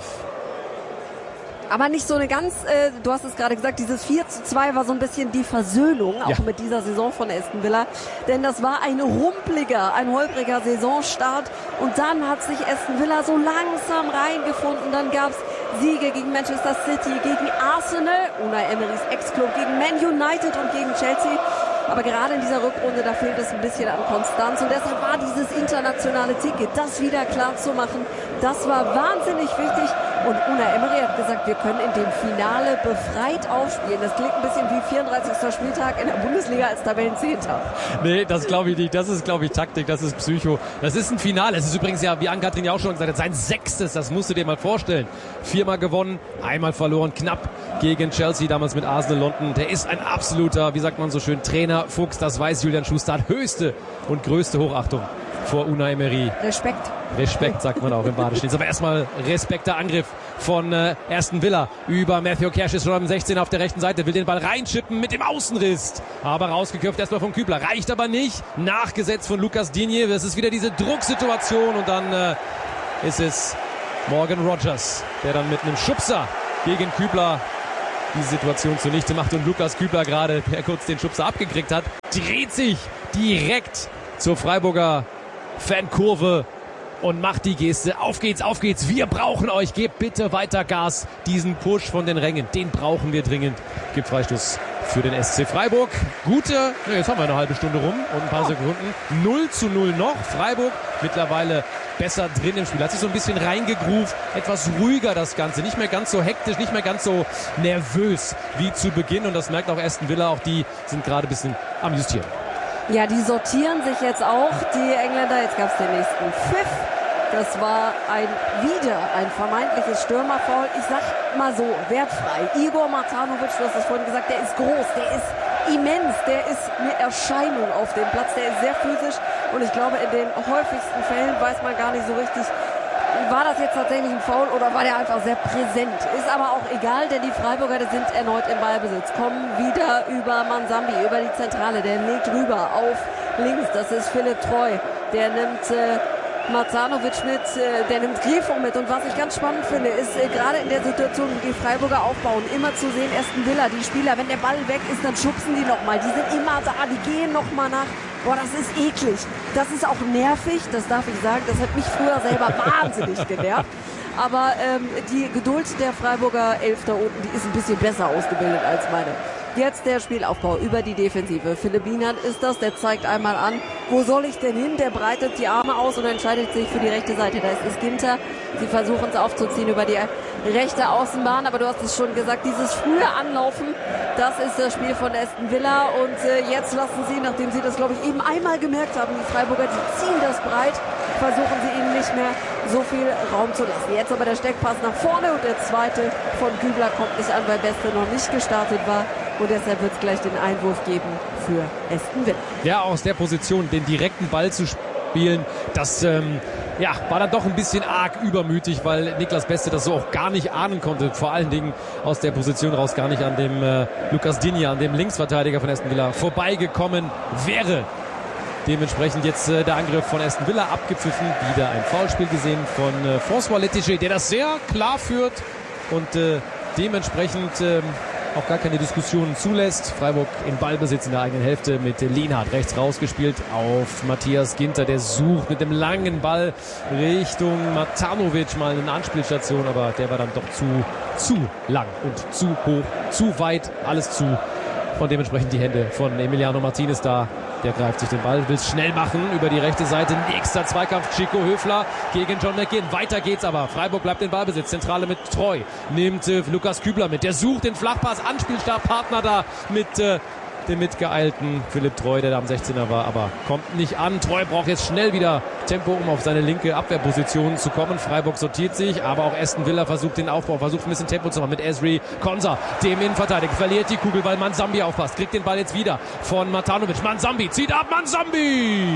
Aber nicht so eine ganz, äh, du hast es gerade gesagt, dieses vier zu zwei war so ein bisschen die Versöhnung, auch ja, mit dieser Saison von Aston Villa. Denn das war ein rumpeliger, ein holpriger Saisonstart. Und dann hat sich Aston Villa so langsam reingefunden. Dann gab's Siege gegen Manchester City, gegen Arsenal, Unai Emerys Ex-Club, gegen Man United und gegen Chelsea. Aber gerade in dieser Rückrunde, da fehlt es ein bisschen an Konstanz. Und deshalb war dieses internationale Ticket, das wieder klar zu machen, das war wahnsinnig wichtig. Und Unai Emery hat gesagt, wir können in dem Finale befreit aufspielen. Das klingt ein bisschen wie vierunddreißigster Spieltag in der Bundesliga als Tabellenzehnter. Nee, das glaube ich nicht. Das ist, glaube ich, Taktik, das ist Psycho. Das ist ein Finale. Es ist übrigens ja, wie Ann-Kathrin ja auch schon gesagt hat, sein sechstes. Das musst du dir mal vorstellen. Viermal gewonnen, einmal verloren, knapp gegen Chelsea, damals mit Arsenal London. Der ist ein absoluter, wie sagt man so schön, Trainer, Fuchs. Das weiß Julian Schuster. Hat höchste und größte Hochachtung vor Unai Emery. Respekt. Respekt, sagt man auch im Badestehen. Aber erstmal Respekt, der Angriff von äh, Aston Villa über Matthew Cash, ist schon am sechzehn auf der rechten Seite, will den Ball reinschippen mit dem Außenriss. Aber rausgeköpft erstmal von Kübler. Reicht aber nicht. Nachgesetzt von Lucas Digne. Das ist wieder diese Drucksituation und dann äh, ist es Morgan Rogers, der dann mit einem Schubser gegen Kübler die Situation zunichte macht. Und Lukas Kübler gerade, der kurz den Schubser abgekriegt hat, dreht sich direkt zur Freiburger Fankurve und macht die Geste. Auf geht's, auf geht's. Wir brauchen euch. Gebt bitte weiter Gas. Diesen Push von den Rängen, den brauchen wir dringend. Gibt Freistoß für den S C Freiburg. Gute, na, jetzt haben wir eine halbe Stunde rum und ein paar oh. Sekunden. null zu null noch. Freiburg mittlerweile besser drin im Spiel. Hat sich so ein bisschen reingegroovt. Etwas ruhiger das Ganze. Nicht mehr ganz so hektisch, nicht mehr ganz so nervös wie zu Beginn. Und das merkt auch Aston Villa. Auch die sind gerade ein bisschen am Justieren. Ja, die sortieren sich jetzt auch, die Engländer. Jetzt gab es den nächsten Pfiff. Das war ein wieder ein vermeintliches Stürmerfoul. Ich sag mal so, wertfrei. Igor Matanovic, du hast es vorhin gesagt, der ist groß, der ist immens, der ist eine Erscheinung auf dem Platz, der ist sehr physisch. Und ich glaube, in den häufigsten Fällen weiß man gar nicht so richtig, war das jetzt tatsächlich ein Foul oder war der einfach sehr präsent? Ist aber auch egal, denn die Freiburger sind erneut im Ballbesitz. Kommen wieder über Mansambi, über die Zentrale. Der legt rüber auf links. Das ist Philipp Treu. Der nimmt äh, Matanovic mit, äh, der nimmt Grifo mit. Und was ich ganz spannend finde, ist äh, gerade in der Situation, wo die Freiburger aufbauen, immer zu sehen, Aston Villa, die Spieler, wenn der Ball weg ist, dann schubsen die nochmal. Die sind immer da, die gehen nochmal nach. Boah, das ist eklig. Das ist auch nervig, das darf ich sagen. Das hat mich früher selber wahnsinnig genervt. Aber ähm, die Geduld der Freiburger Elf da unten, die ist ein bisschen besser ausgebildet als meine. Jetzt der Spielaufbau über die Defensive. Philipp Bienert ist das, der zeigt einmal an, wo soll ich denn hin? Der breitet die Arme aus und entscheidet sich für die rechte Seite. Da ist es Ginter. Sie versuchen es aufzuziehen über die rechte Außenbahn, aber du hast es schon gesagt, dieses frühe Anlaufen, das ist das Spiel von Aston Villa und äh, jetzt lassen sie, nachdem sie das, glaube ich, eben einmal gemerkt haben, die Freiburger, die ziehen das breit, versuchen sie ihnen nicht mehr so viel Raum zu lassen. Jetzt aber der Steckpass nach vorne und der zweite von Kübler kommt nicht an, weil Beste noch nicht gestartet war. Und deshalb wird es gleich den Einwurf geben für Aston Villa. Ja, aus der Position den direkten Ball zu spielen, das ähm, ja, war dann doch ein bisschen arg übermütig, weil Niklas Beste das so auch gar nicht ahnen konnte. Vor allen Dingen aus der Position raus gar nicht an dem äh, Lucas Digne, an dem Linksverteidiger von Aston Villa vorbeigekommen wäre. Dementsprechend jetzt äh, der Angriff von Aston Villa abgepfiffen. Wieder ein Foulspiel gesehen von äh, François Letticher, der das sehr klar führt und äh, dementsprechend äh, auch gar keine Diskussionen zulässt. Freiburg in Ballbesitz in der eigenen Hälfte mit Lienhardt rechts rausgespielt auf Matthias Ginter. Der sucht mit dem langen Ball Richtung Matanovic mal eine Anspielstation, aber der war dann doch zu, zu lang und zu hoch, zu weit, alles zu. Und dementsprechend die Hände von Emiliano Martinez da. Der greift sich den Ball, will es schnell machen über die rechte Seite. Nächster Zweikampf, Chico Höfler gegen John McGinn. Weiter geht's aber. Freiburg bleibt in Ballbesitz. Zentrale mit Treu. Nimmt äh, Lukas Kübler mit. Der sucht den Flachpass. Anspielstabpartner da mit äh, dem mitgeeilten Philipp Treu, der da am sechzehner war, aber kommt nicht an. Treu braucht jetzt schnell wieder Tempo, um auf seine linke Abwehrposition zu kommen. Freiburg sortiert sich, aber auch Aston Villa versucht den Aufbau, versucht ein bisschen Tempo zu machen mit Ezri Konsa, dem Innenverteidiger. Verliert die Kugel, weil Mansambi aufpasst. Kriegt den Ball jetzt wieder von Matanovic. Mansambi zieht ab, Mansambi!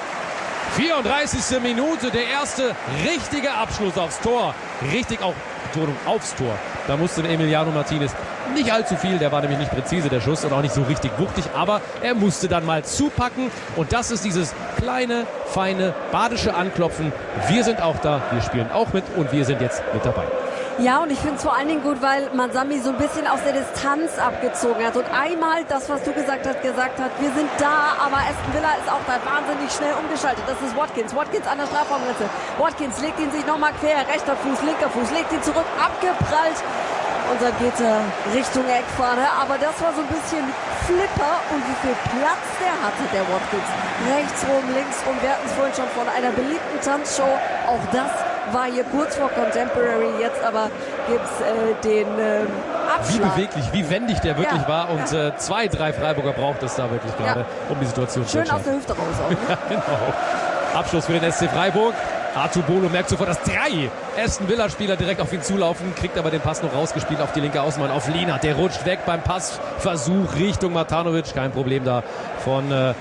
vierunddreißigste Minute, der erste richtige Abschluss aufs Tor. Richtig auch Betonung aufs Tor. Da musste Emiliano Martinez nicht allzu viel, der war nämlich nicht präzise, der Schuss, und auch nicht so richtig wuchtig, aber er musste dann mal zupacken und das ist dieses kleine, feine, badische Anklopfen. Wir sind auch da, wir spielen auch mit und wir sind jetzt mit dabei. Ja, und ich finde es vor allen Dingen gut, weil Mansambi so ein bisschen aus der Distanz abgezogen hat und einmal das, was du gesagt hast, gesagt hat, wir sind da, aber Aston Villa ist auch da wahnsinnig schnell umgeschaltet. Das ist Watkins, Watkins an der Strafraumgrenze. Watkins legt ihn sich nochmal quer, rechter Fuß, linker Fuß, legt ihn zurück, abgeprallt und dann geht er Richtung Eckfahne. Aber das war so ein bisschen Flipper und wie viel Platz der hatte, der Watkins. Rechts rum, links rum, wir hatten es vorhin schon von einer beliebten Tanzshow. Auch das war hier kurz vor Contemporary, jetzt aber gibt's äh, den ähm, Abschlag. Wie beweglich, wie wendig der wirklich ja, war und ja. äh, zwei, drei Freiburger braucht es da wirklich gerade, ja. um die Situation Schön zu aus der Hüfte raus auch. Ne? Ja, genau. Abschluss für den S C Freiburg. Arthur Bolo merkt sofort, dass drei Aston Villa-Spieler direkt auf ihn zulaufen, kriegt aber den Pass noch rausgespielt auf die linke Außenbahn, auf Lienert. Der rutscht weg beim Passversuch Richtung Matanovic. Kein Problem da von äh,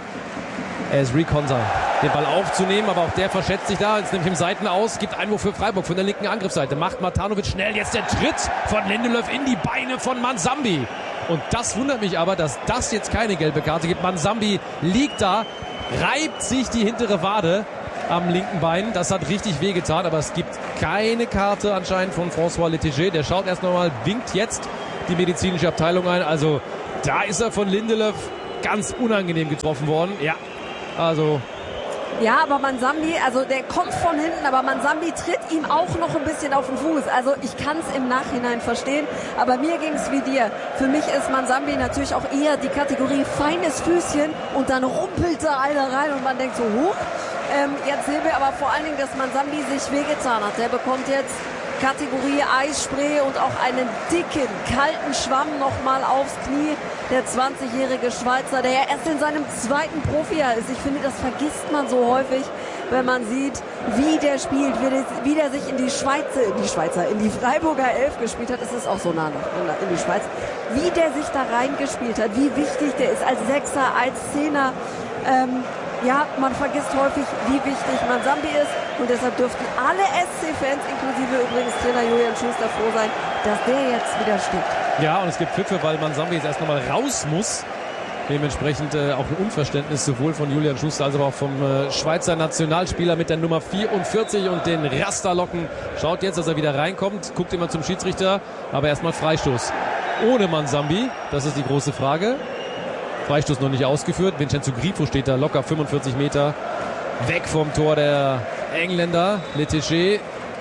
Ezri Konsa, den Ball aufzunehmen, aber auch der verschätzt sich da. Jetzt nimmt ihm Seiten aus, gibt Einwurf für Freiburg von der linken Angriffsseite. Macht Matanovic schnell, jetzt der Tritt von Lindelöf in die Beine von Manzambi. Und das wundert mich aber, dass das jetzt keine gelbe Karte gibt. Manzambi liegt da, reibt sich die hintere Wade am linken Bein. Das hat richtig wehgetan, aber es gibt keine Karte anscheinend von François Letizia. Der schaut erst nochmal, winkt jetzt die medizinische Abteilung ein. Also da ist er von Lindelöf ganz unangenehm getroffen worden. Ja, also... Ja, aber Manzambi, also der kommt von hinten, aber Manzambi tritt ihm auch noch ein bisschen auf den Fuß. Also ich kann es im Nachhinein verstehen, aber mir ging es wie dir. Für mich ist Manzambi natürlich auch eher die Kategorie feines Füßchen und dann rumpelt da einer rein und man denkt so, hoch. Ähm, jetzt sehen wir aber vor allen Dingen, dass Manzambi sich wehgetan hat. Der bekommt jetzt Kategorie Eisspray und auch einen dicken, kalten Schwamm nochmal aufs Knie. Der zwanzigjährige Schweizer, der ja erst in seinem zweiten Profijahr ist. Ich finde, das vergisst man so häufig, wenn man sieht, wie der spielt, wie der, wie der sich in die Schweizer, in die Schweizer, in die Freiburger Elf gespielt hat. Es ist auch so nah noch in die Schweiz. Wie der sich da reingespielt hat, wie wichtig der ist als Sechser, als Zehner. Ähm, Ja, man vergisst häufig, wie wichtig Manzambi ist und deshalb dürften alle S C-Fans, inklusive übrigens Trainer Julian Schuster, froh sein, dass der jetzt wieder steht. Ja, und es gibt Pfiffe, weil Manzambi jetzt erst nochmal raus muss. Dementsprechend äh, auch ein Unverständnis sowohl von Julian Schuster als auch vom äh, Schweizer Nationalspieler mit der Nummer vierundvierzig und den Rasterlocken. Schaut jetzt, dass er wieder reinkommt, guckt immer zum Schiedsrichter, aber erstmal Freistoß. Ohne Manzambi, das ist die große Frage. Freistoß noch nicht ausgeführt. Vincenzo Grifo steht da locker fünfundvierzig Meter weg vom Tor der Engländer. Letizia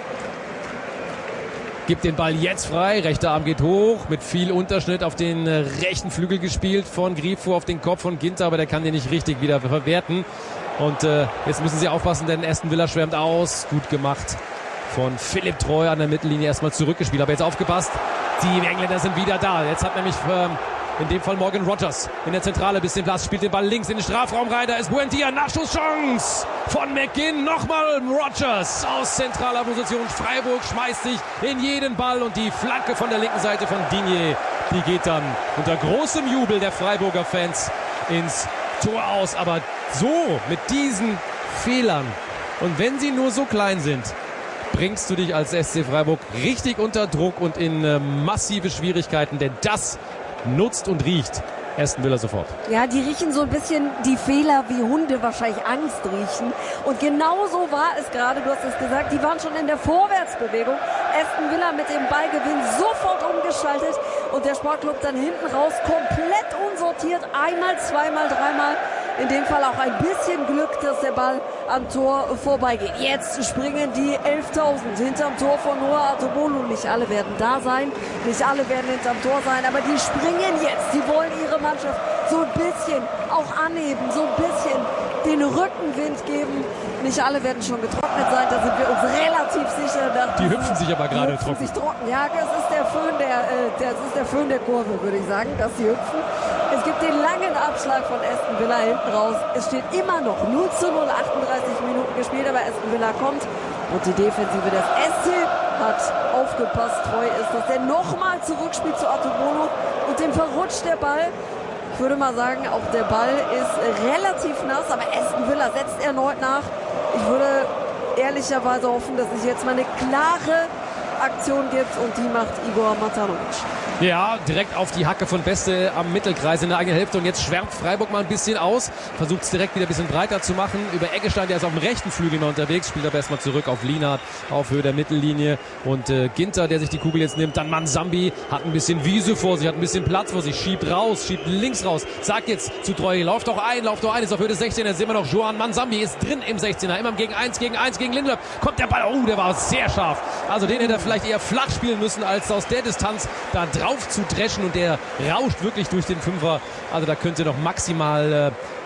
gibt den Ball jetzt frei. Rechter Arm geht hoch. Mit viel Unterschnitt auf den rechten Flügel gespielt von Grifo auf den Kopf von Ginter. Aber der kann den nicht richtig wieder verwerten. Und äh, jetzt müssen sie aufpassen, denn Aston Villa schwärmt aus. Gut gemacht von Philipp Treu an der Mittellinie. Erstmal zurückgespielt. Aber jetzt aufgepasst. Die Engländer sind wieder da. Jetzt hat nämlich... Ähm, In dem Fall Morgan Rogers in der Zentrale, bisschen Platz, spielt den Ball links in den Strafraum rein. Da ist Buendia, Nachschusschance von McGinn. Nochmal Rogers aus zentraler Position. Freiburg schmeißt sich in jeden Ball und die Flanke von der linken Seite von Digne, die geht dann unter großem Jubel der Freiburger Fans ins Tor aus. Aber so mit diesen Fehlern und wenn sie nur so klein sind, bringst du dich als S C Freiburg richtig unter Druck und in äh, massive Schwierigkeiten, denn das nutzt und riecht Aston Villa sofort. Ja, die riechen so ein bisschen die Fehler, wie Hunde wahrscheinlich Angst riechen. Und genau so war es gerade, du hast es gesagt, die waren schon in der Vorwärtsbewegung. Aston Villa mit dem Ballgewinn sofort umgeschaltet und der Sportclub dann hinten raus komplett unsortiert. Einmal, zweimal, dreimal. In dem Fall auch ein bisschen Glück, dass der Ball am Tor vorbeigeht. Jetzt springen die elftausend hinterm Tor von Noah Artobolo. Nicht alle werden da sein, nicht alle werden hinterm Tor sein, aber die springen jetzt. Sie wollen ihre Mannschaft so ein bisschen auch anheben, so ein bisschen den Rückenwind geben. Nicht alle werden schon getrocknet sein, da sind wir uns relativ sicher. Die hüpfen sich aber gerade trocken. Sich trocken. Ja, das ist der Föhn der, äh, das ist der Föhn der Kurve, würde ich sagen, dass sie hüpfen. Es gibt den langen Abschlag von Aston Villa hinten raus. Es steht immer noch null zu null, achtunddreißig Minuten gespielt, aber Aston Villa kommt. Und die Defensive des S C hat aufgepasst, Treu ist, dass der nochmal zurückspielt zu Artobolo und dem verrutscht der Ball. Ich würde mal sagen, auch der Ball ist relativ nass, aber Aston Villa setzt erneut nach. Ich würde ehrlicherweise hoffen, dass es jetzt mal eine klare Aktion gibt und die macht Igor Matanovic. Ja, direkt auf die Hacke von Beste am Mittelkreis in der eigenen Hälfte und jetzt schwärmt Freiburg mal ein bisschen aus, versucht es direkt wieder ein bisschen breiter zu machen. Über Eggestein, der ist auf dem rechten Flügel noch unterwegs, spielt aber erstmal zurück auf Lienert, auf Höhe der Mittellinie und äh, Ginter, der sich die Kugel jetzt nimmt, dann Manzambi, hat ein bisschen Wiese vor sich, hat ein bisschen Platz vor sich, schiebt raus, schiebt links raus, sagt jetzt zu Treu, lauft doch ein, lauft doch ein, ist auf Höhe des sechzehner, sehen wir noch Joan Manzambi, ist drin im sechzehner, immer gegen eins gegen eins gegen Lindelöf, kommt der Ball, oh, der war sehr scharf, also den hätte er vielleicht eher flach spielen müssen, als aus der Distanz da drauf zu dreschen und der rauscht wirklich durch den Fünfer. Also da könnte noch maximal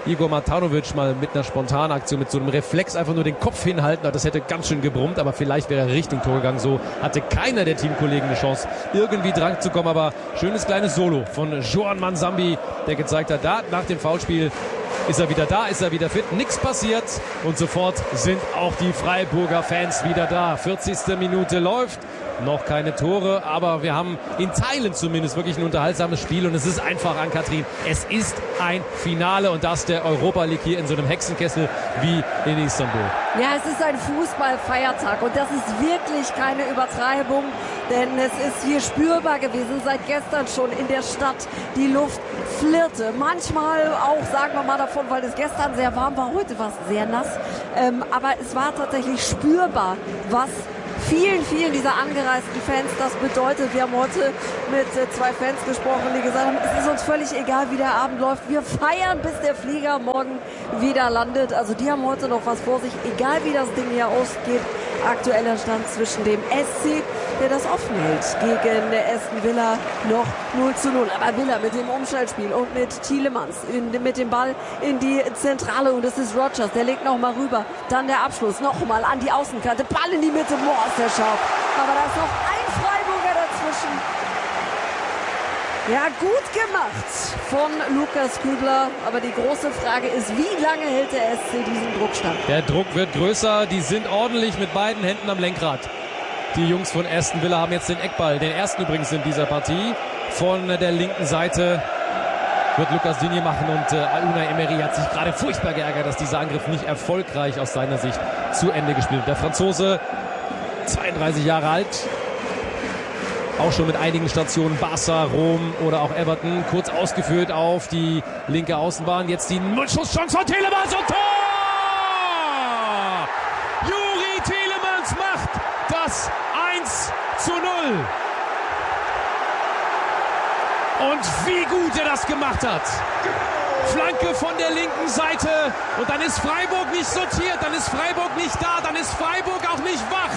Igor Matanovic mal mit einer spontanen Aktion, mit so einem Reflex einfach nur den Kopf hinhalten. Das hätte ganz schön gebrummt, aber vielleicht wäre er Richtung Tor gegangen. So hatte keiner der Teamkollegen eine Chance, irgendwie dran zu kommen. Aber schönes kleines Solo von Joan Manzambi, der gezeigt hat, da nach dem Foulspiel ist er wieder da, ist er wieder fit, nichts passiert und sofort sind auch die Freiburger Fans wieder da. vierzigste Minute läuft, noch keine Tore, aber wir haben in Teilen zumindest wirklich ein unterhaltsames Spiel und es ist einfach, Ann-Kathrin, es ist ein Finale und das der Europa League hier in so einem Hexenkessel wie in Istanbul. Ja, es ist ein Fußballfeiertag und das ist wirklich keine Übertreibung, denn es ist hier spürbar gewesen, seit gestern schon in der Stadt. Die Luft flirrte. Manchmal auch, sagen wir mal davon, weil es gestern sehr warm war, heute war es sehr nass. Ähm, aber es war tatsächlich spürbar, was vielen, vielen dieser angereisten Fans das bedeutet. Wir haben heute mit äh, zwei Fans gesprochen, die gesagt haben, es ist uns völlig egal, wie der Abend läuft. Wir feiern, bis der Flieger morgen wieder landet. Also die haben heute noch was vor sich, egal wie das Ding hier ausgeht. Aktueller Stand zwischen dem S C, der das offen hält, gegen Aston Villa noch null zu null. Aber Villa mit dem Umschaltspiel und mit Tielemans in, mit dem Ball in die Zentrale und es ist Rodgers, der legt noch mal rüber. Dann der Abschluss, nochmal an die Außenkante, Ball in die Mitte, boah, ist der scharf. Aber da ist noch ein Freiburger dazwischen. Ja, gut gemacht von Lukas Kübler. Aber die große Frage ist, wie lange hält der S C diesen Druck stand? Der Druck wird größer. Die sind ordentlich mit beiden Händen am Lenkrad. Die Jungs von Aston Villa haben jetzt den Eckball. Den ersten übrigens in dieser Partie. Von der linken Seite wird Lucas Digne machen. Und äh, Unai Emery hat sich gerade furchtbar geärgert, dass dieser Angriff nicht erfolgreich aus seiner Sicht zu Ende gespielt wird. Der Franzose, zweiunddreißig Jahre alt. Auch schon mit einigen Stationen, Barca, Rom oder auch Everton, kurz ausgeführt auf die linke Außenbahn. Jetzt die Schusschance von Tielemans und Tor! Youri Tielemans macht das eins zu null. Und wie gut er das gemacht hat. Flanke von der linken Seite und dann ist Freiburg nicht sortiert, dann ist Freiburg nicht da, dann ist Freiburg auch nicht wach.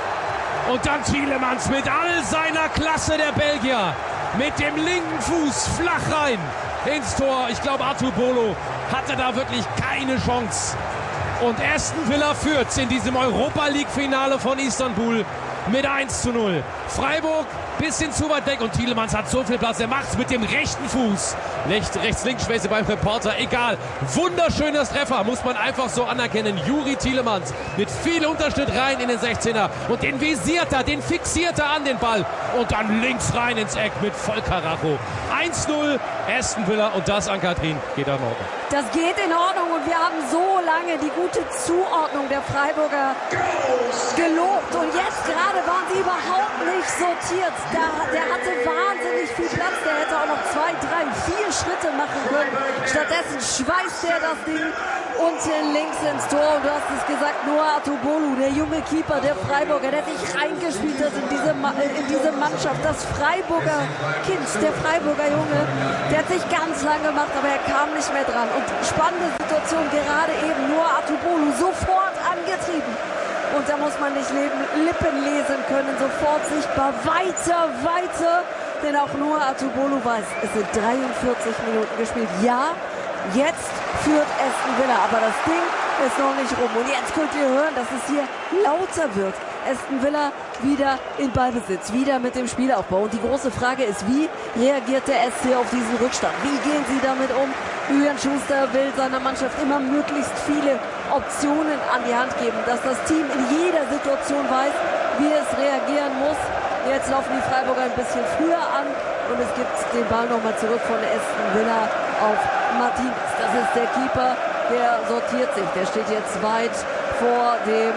Und dann Tielemans mit all seiner Klasse, der Belgier, mit dem linken Fuß flach rein ins Tor. Ich glaube, Arthur Bolo hatte da wirklich keine Chance. Und Aston Villa führt in diesem Europa League Finale von Istanbul mit eins zu null. Freiburg bisschen zu weit weg und Tielemans hat so viel Platz. Er macht es mit dem rechten Fuß. Rechts, rechts, links, Schwäche beim Reporter. Egal. Wunderschönes Treffer, muss man einfach so anerkennen. Youri Tielemans mit viel Unterschnitt rein in den sechzehner. Und den visiert er, den fixiert er an den Ball. Und dann links rein ins Eck mit Vollkaracho. eins null Aston Villa und das, Ann-Kathrin, geht in Ordnung. Das geht in Ordnung und wir haben so lange die gute Zuordnung der Freiburger gelobt. Und jetzt gerade waren sie überhaupt nicht sortiert. Der, der hatte wahnsinnig viel Platz. Der hätte auch noch zwei, drei, vier Schritte machen können. Stattdessen schweißt er das Ding unten links ins Tor. Und du hast es gesagt, Noah Atubolu, der junge Keeper der Freiburger, der sich reingespielt hat in diese, in diese Mannschaft. Das Freiburger Kind, der Freiburger Junge, der hat sich ganz lang gemacht, aber er kam nicht mehr dran. Und spannende Situation, gerade eben Noah Atubolu sofort angetrieben. Und da muss man nicht Lippen lesen können, sofort sichtbar. Weiter, weiter. Denn auch Noah Atubolu weiß, es sind dreiundvierzig Minuten gespielt. Ja, jetzt führt Aston Villa, aber das Ding ist noch nicht rum. Und jetzt könnt ihr hören, dass es hier lauter wird. Aston Villa wieder in Ballbesitz, wieder mit dem Spielaufbau. Und die große Frage ist, wie reagiert der S C auf diesen Rückstand? Wie gehen sie damit um? Julian Schuster will seiner Mannschaft immer möglichst viele Optionen an die Hand geben, dass das Team in jeder Situation weiß, wie es reagieren muss. Jetzt laufen die Freiburger ein bisschen früher an und es gibt den Ball nochmal zurück von Aston Villa auf Martinez. Das ist der Keeper, der sortiert sich. Der steht jetzt weit vor dem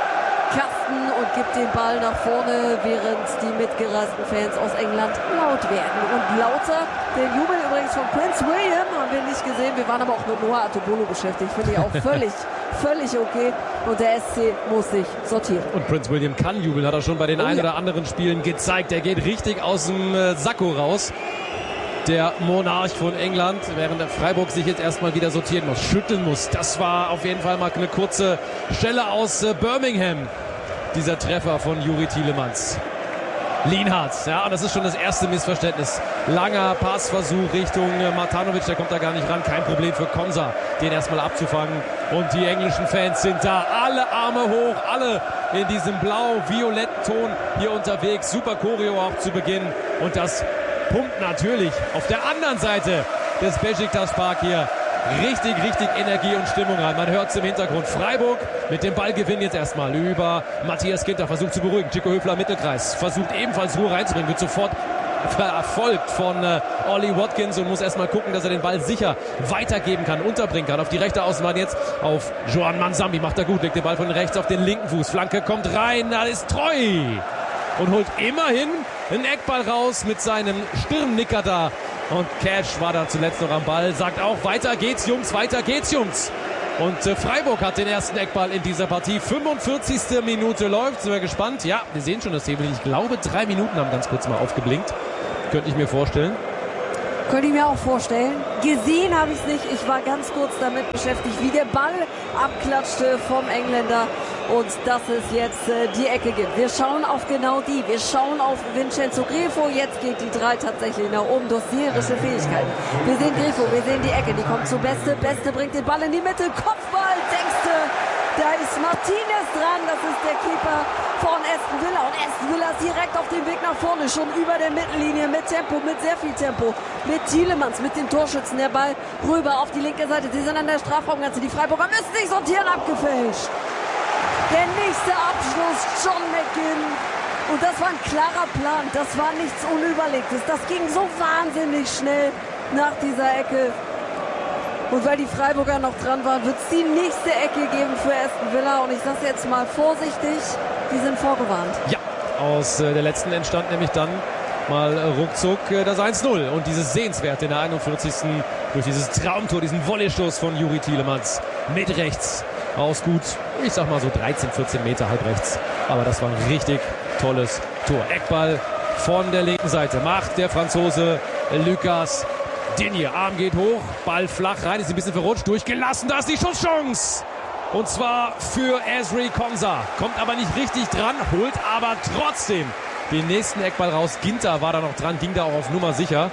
Kasten und gibt den Ball nach vorne, während die mitgereisten Fans aus England laut werden. Und lauter, den Jubel übrigens von Prince William haben wir nicht gesehen. Wir waren aber auch mit Noah Atubolu beschäftigt. Finde ich auch völlig, völlig okay. Und der S C muss sich sortieren. Und Prince William kann jubeln, hat er schon bei den oh, ein ja. oder anderen Spielen gezeigt. Er geht richtig aus dem äh, Sakko raus. Der Monarch von England, während der Freiburg sich jetzt erstmal wieder sortieren muss, schütteln muss. Das war auf jeden Fall mal eine kurze Stelle aus äh, Birmingham, dieser Treffer von Youri Tielemans. Lienhardt, ja, und das ist schon das erste Missverständnis. Langer Passversuch Richtung Matanovic, der kommt da gar nicht ran. Kein Problem für Konsa, den erstmal abzufangen. Und die englischen Fans sind da. Alle Arme hoch, alle in diesem blau-violetten Ton hier unterwegs. Super Choreo auch zu Beginn. Und das pumpt natürlich auf der anderen Seite des Beşiktaş-Park hier richtig, richtig Energie und Stimmung rein. Man hört es im Hintergrund. Freiburg mit dem Ballgewinn jetzt erstmal über Matthias Ginter. Versucht zu beruhigen. Chico Höfler Mittelkreis. Versucht ebenfalls Ruhe reinzubringen. Wird sofort verfolgt von äh, Ollie Watkins und muss erstmal gucken, dass er den Ball sicher weitergeben kann, unterbringen kann. Auf die rechte Außenbahn jetzt auf Joan Mansambi. Macht er gut. Legt den Ball von rechts auf den linken Fuß. Flanke kommt rein. Da ist Treu. Und holt immerhin einen Eckball raus mit seinem Stirnnicker da. Und Cash war da zuletzt noch am Ball, sagt auch, weiter geht's Jungs, weiter geht's Jungs. Und äh, Freiburg hat den ersten Eckball in dieser Partie. fünfundvierzigste Minute läuft, sind wir gespannt. Ja, wir sehen schon das Table. Ich glaube, drei Minuten haben ganz kurz mal aufgeblinkt. Könnte ich mir vorstellen. Könnte ich mir auch vorstellen. Gesehen habe ich es nicht. Ich war ganz kurz damit beschäftigt, wie der Ball abklatschte vom Engländer. Und dass es jetzt äh, die Ecke gibt. Wir schauen auf genau die. Wir schauen auf Vincenzo Grifo. Jetzt geht die drei tatsächlich nach oben. Dosierische Fähigkeiten. Wir sehen Grifo, wir sehen die Ecke. Die kommt zu Beste. Beste bringt den Ball in die Mitte. Kopfball, denkst du. Da ist Martinez dran. Das ist der Keeper von Aston Villa. Und Aston Villa ist direkt auf dem Weg nach vorne. Schon über der Mittellinie mit Tempo, mit sehr viel Tempo. Mit Tielemans, mit dem Torschützen. Der Ball rüber auf die linke Seite. Sie sind an der Strafraumgrenze. Die Freiburger müssen sich sortieren. Abgefälscht. Der nächste Abschluss, John McGinn. Und das war ein klarer Plan. Das war nichts Unüberlegtes. Das ging so wahnsinnig schnell nach dieser Ecke. Und weil die Freiburger noch dran waren, wird es die nächste Ecke geben für Aston Villa. Und ich sage jetzt mal vorsichtig, die sind vorgewarnt. Ja, aus äh, der letzten entstand nämlich dann mal äh, ruckzuck äh, das eins null. Und dieses Sehenswerte in der einundvierzigsten durch dieses Traumtor, diesen Volleystoß von Youri Tielemans mit rechts. Aus gut, ich sag mal so dreizehn, vierzehn Meter halb rechts. Aber das war ein richtig tolles Tor. Eckball von der linken Seite. Macht der Franzose Lucas Digne. Arm geht hoch, Ball flach rein, ist ein bisschen verrutscht, durchgelassen. Da ist die Schusschance. Und zwar für Ezri Konsa. Kommt aber nicht richtig dran, holt aber trotzdem den nächsten Eckball raus. Ginter war da noch dran, ging da auch auf Nummer sicher.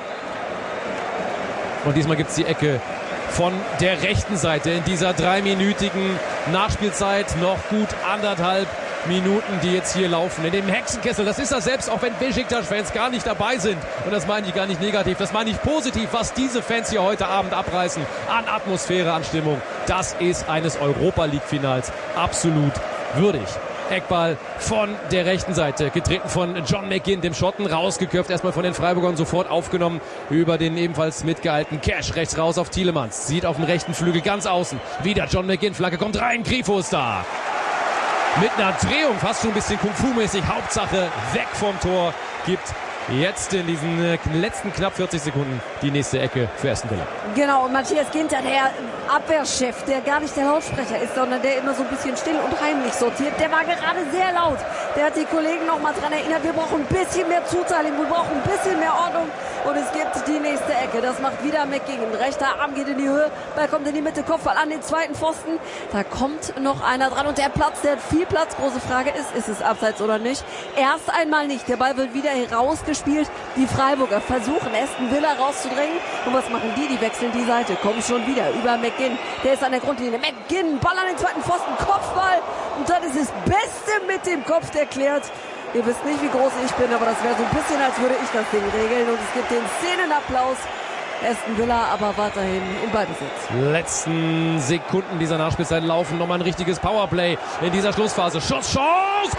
Und diesmal gibt es die Ecke von der rechten Seite in dieser dreiminütigen Nachspielzeit. Noch gut anderthalb Minuten, die jetzt hier laufen. In dem Hexenkessel, das ist das selbst, auch wenn Beşiktaş-Fans gar nicht dabei sind. Und das meine ich gar nicht negativ, das meine ich positiv, was diese Fans hier heute Abend abreißen. An Atmosphäre, an Stimmung. Das ist eines Europa-League-Finals absolut würdig. Eckball von der rechten Seite, getreten von John McGinn, dem Schotten, rausgeköpft, erstmal von den Freiburgern, sofort aufgenommen über den ebenfalls mitgehaltenen Cash, rechts raus auf Tielemans, sieht auf dem rechten Flügel ganz außen, wieder John McGinn, Flanke kommt rein, Grifo ist da. Mit einer Drehung, fast schon ein bisschen Kung-Fu-mäßig, Hauptsache weg vom Tor, gibt jetzt in diesen letzten knapp vierzig Sekunden die nächste Ecke für Aston Villa. Genau, und Matthias Ginter, der Abwehrchef, der gar nicht der Lautsprecher ist, sondern der immer so ein bisschen still und heimlich sortiert, der war gerade sehr laut. Der hat die Kollegen noch mal dran erinnert, wir brauchen ein bisschen mehr Zuteilung, wir brauchen ein bisschen mehr Ordnung. Und es gibt die nächste Ecke. Das macht wieder McGinn. Rechter Arm geht in die Höhe, Ball kommt in die Mitte, Kopfball an den zweiten Pfosten. Da kommt noch einer dran und der Platz, der hat viel Platz. Große Frage ist, ist es abseits oder nicht? Erst einmal nicht. Der Ball wird wieder herausgespielt. Die Freiburger versuchen, Aston Villa rauszudrängen. Und was machen die? Die wechseln die Seite. Kommen schon wieder über McGinn. Der ist an der Grundlinie. McGinn, Ball an den zweiten Pfosten, Kopfball. Und dann ist es Beste mit dem Kopf, der klärt. Ihr wisst nicht, wie groß ich bin, aber das wäre so ein bisschen, als würde ich das Ding regeln. Und es gibt den Szenenapplaus. Aston Villa aber weiterhin im Ballbesitz. Letzten Sekunden dieser Nachspielzeit laufen. Nochmal ein richtiges Powerplay in dieser Schlussphase. Schusschance!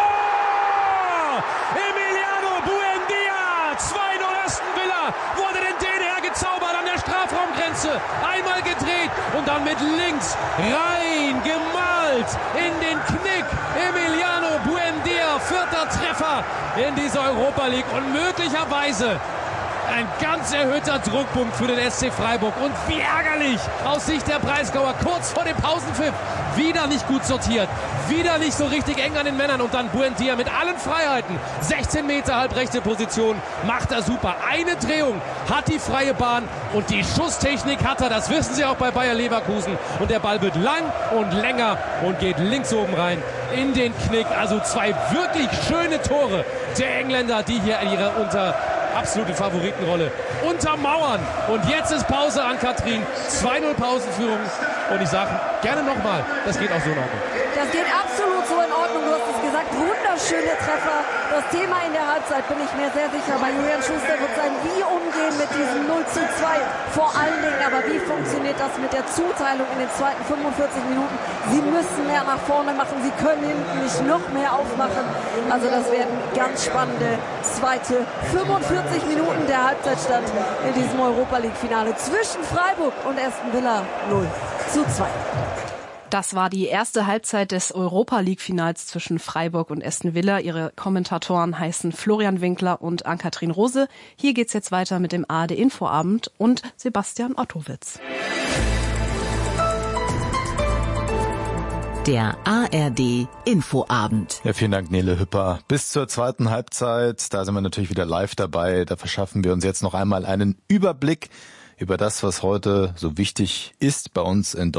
Tor! Emiliano Buendia! zwei null Aston Villa. Wurde den D D R gezaubert an der Strafraumgrenze. Einmal gedreht und dann mit links rein gemalt in den Knick. Emiliano Buendia, vierter Treffer in dieser Europa League und möglicherweise Ein ganz erhöhter Druckpunkt für den S C Freiburg. Und wie ärgerlich aus Sicht der Breisgauer. Kurz vor dem Pausenpfiff. Wieder nicht gut sortiert. Wieder nicht so richtig eng an den Männern. Und dann Buendia mit allen Freiheiten. sechzehn Meter halbrechte Position. Macht er super. Eine Drehung hat die freie Bahn. Und die Schusstechnik hat er. Das wissen sie auch bei Bayer Leverkusen. Und der Ball wird lang und länger und geht links oben rein in den Knick. Also zwei wirklich schöne Tore der Engländer, die hier ihre unter absolute Favoritenrolle untermauern. Und jetzt ist Pause an Katrin. zwei null Pausenführung. Und ich sage gerne nochmal, das geht auch so in Ordnung. Das geht absolut so in Ordnung. Du hast es gesagt, wunderschöne Treffer. Das Thema in der Halbzeit, bin ich mir sehr sicher, bei Julian Schuster wird sein, wie umgehen mit diesem null zu zwei. Vor allen Dingen aber, wie funktioniert das mit der Zuteilung in den zweiten fünfundvierzig Minuten? Sie müssen mehr nach vorne machen, sie können hinten nicht noch mehr aufmachen. Also das werden ganz spannende zweite fünfundvierzig Minuten, der Halbzeitstand in diesem Europa-League-Finale zwischen Freiburg und Aston Villa null zu zwei. Das war die erste Halbzeit des Europa-League-Finals zwischen Freiburg und Aston Villa. Ihre Kommentatoren heißen Florian Winkler und Ann-Kathrin Rose. Hier geht's jetzt weiter mit dem A R D-Infoabend und Sebastian Ottowitz. Der A R D-Infoabend. Ja, vielen Dank, Nele Hüpper. Bis zur zweiten Halbzeit, da sind wir natürlich wieder live dabei. Da verschaffen wir uns jetzt noch einmal einen Überblick über das, was heute so wichtig ist bei uns in Deutschland.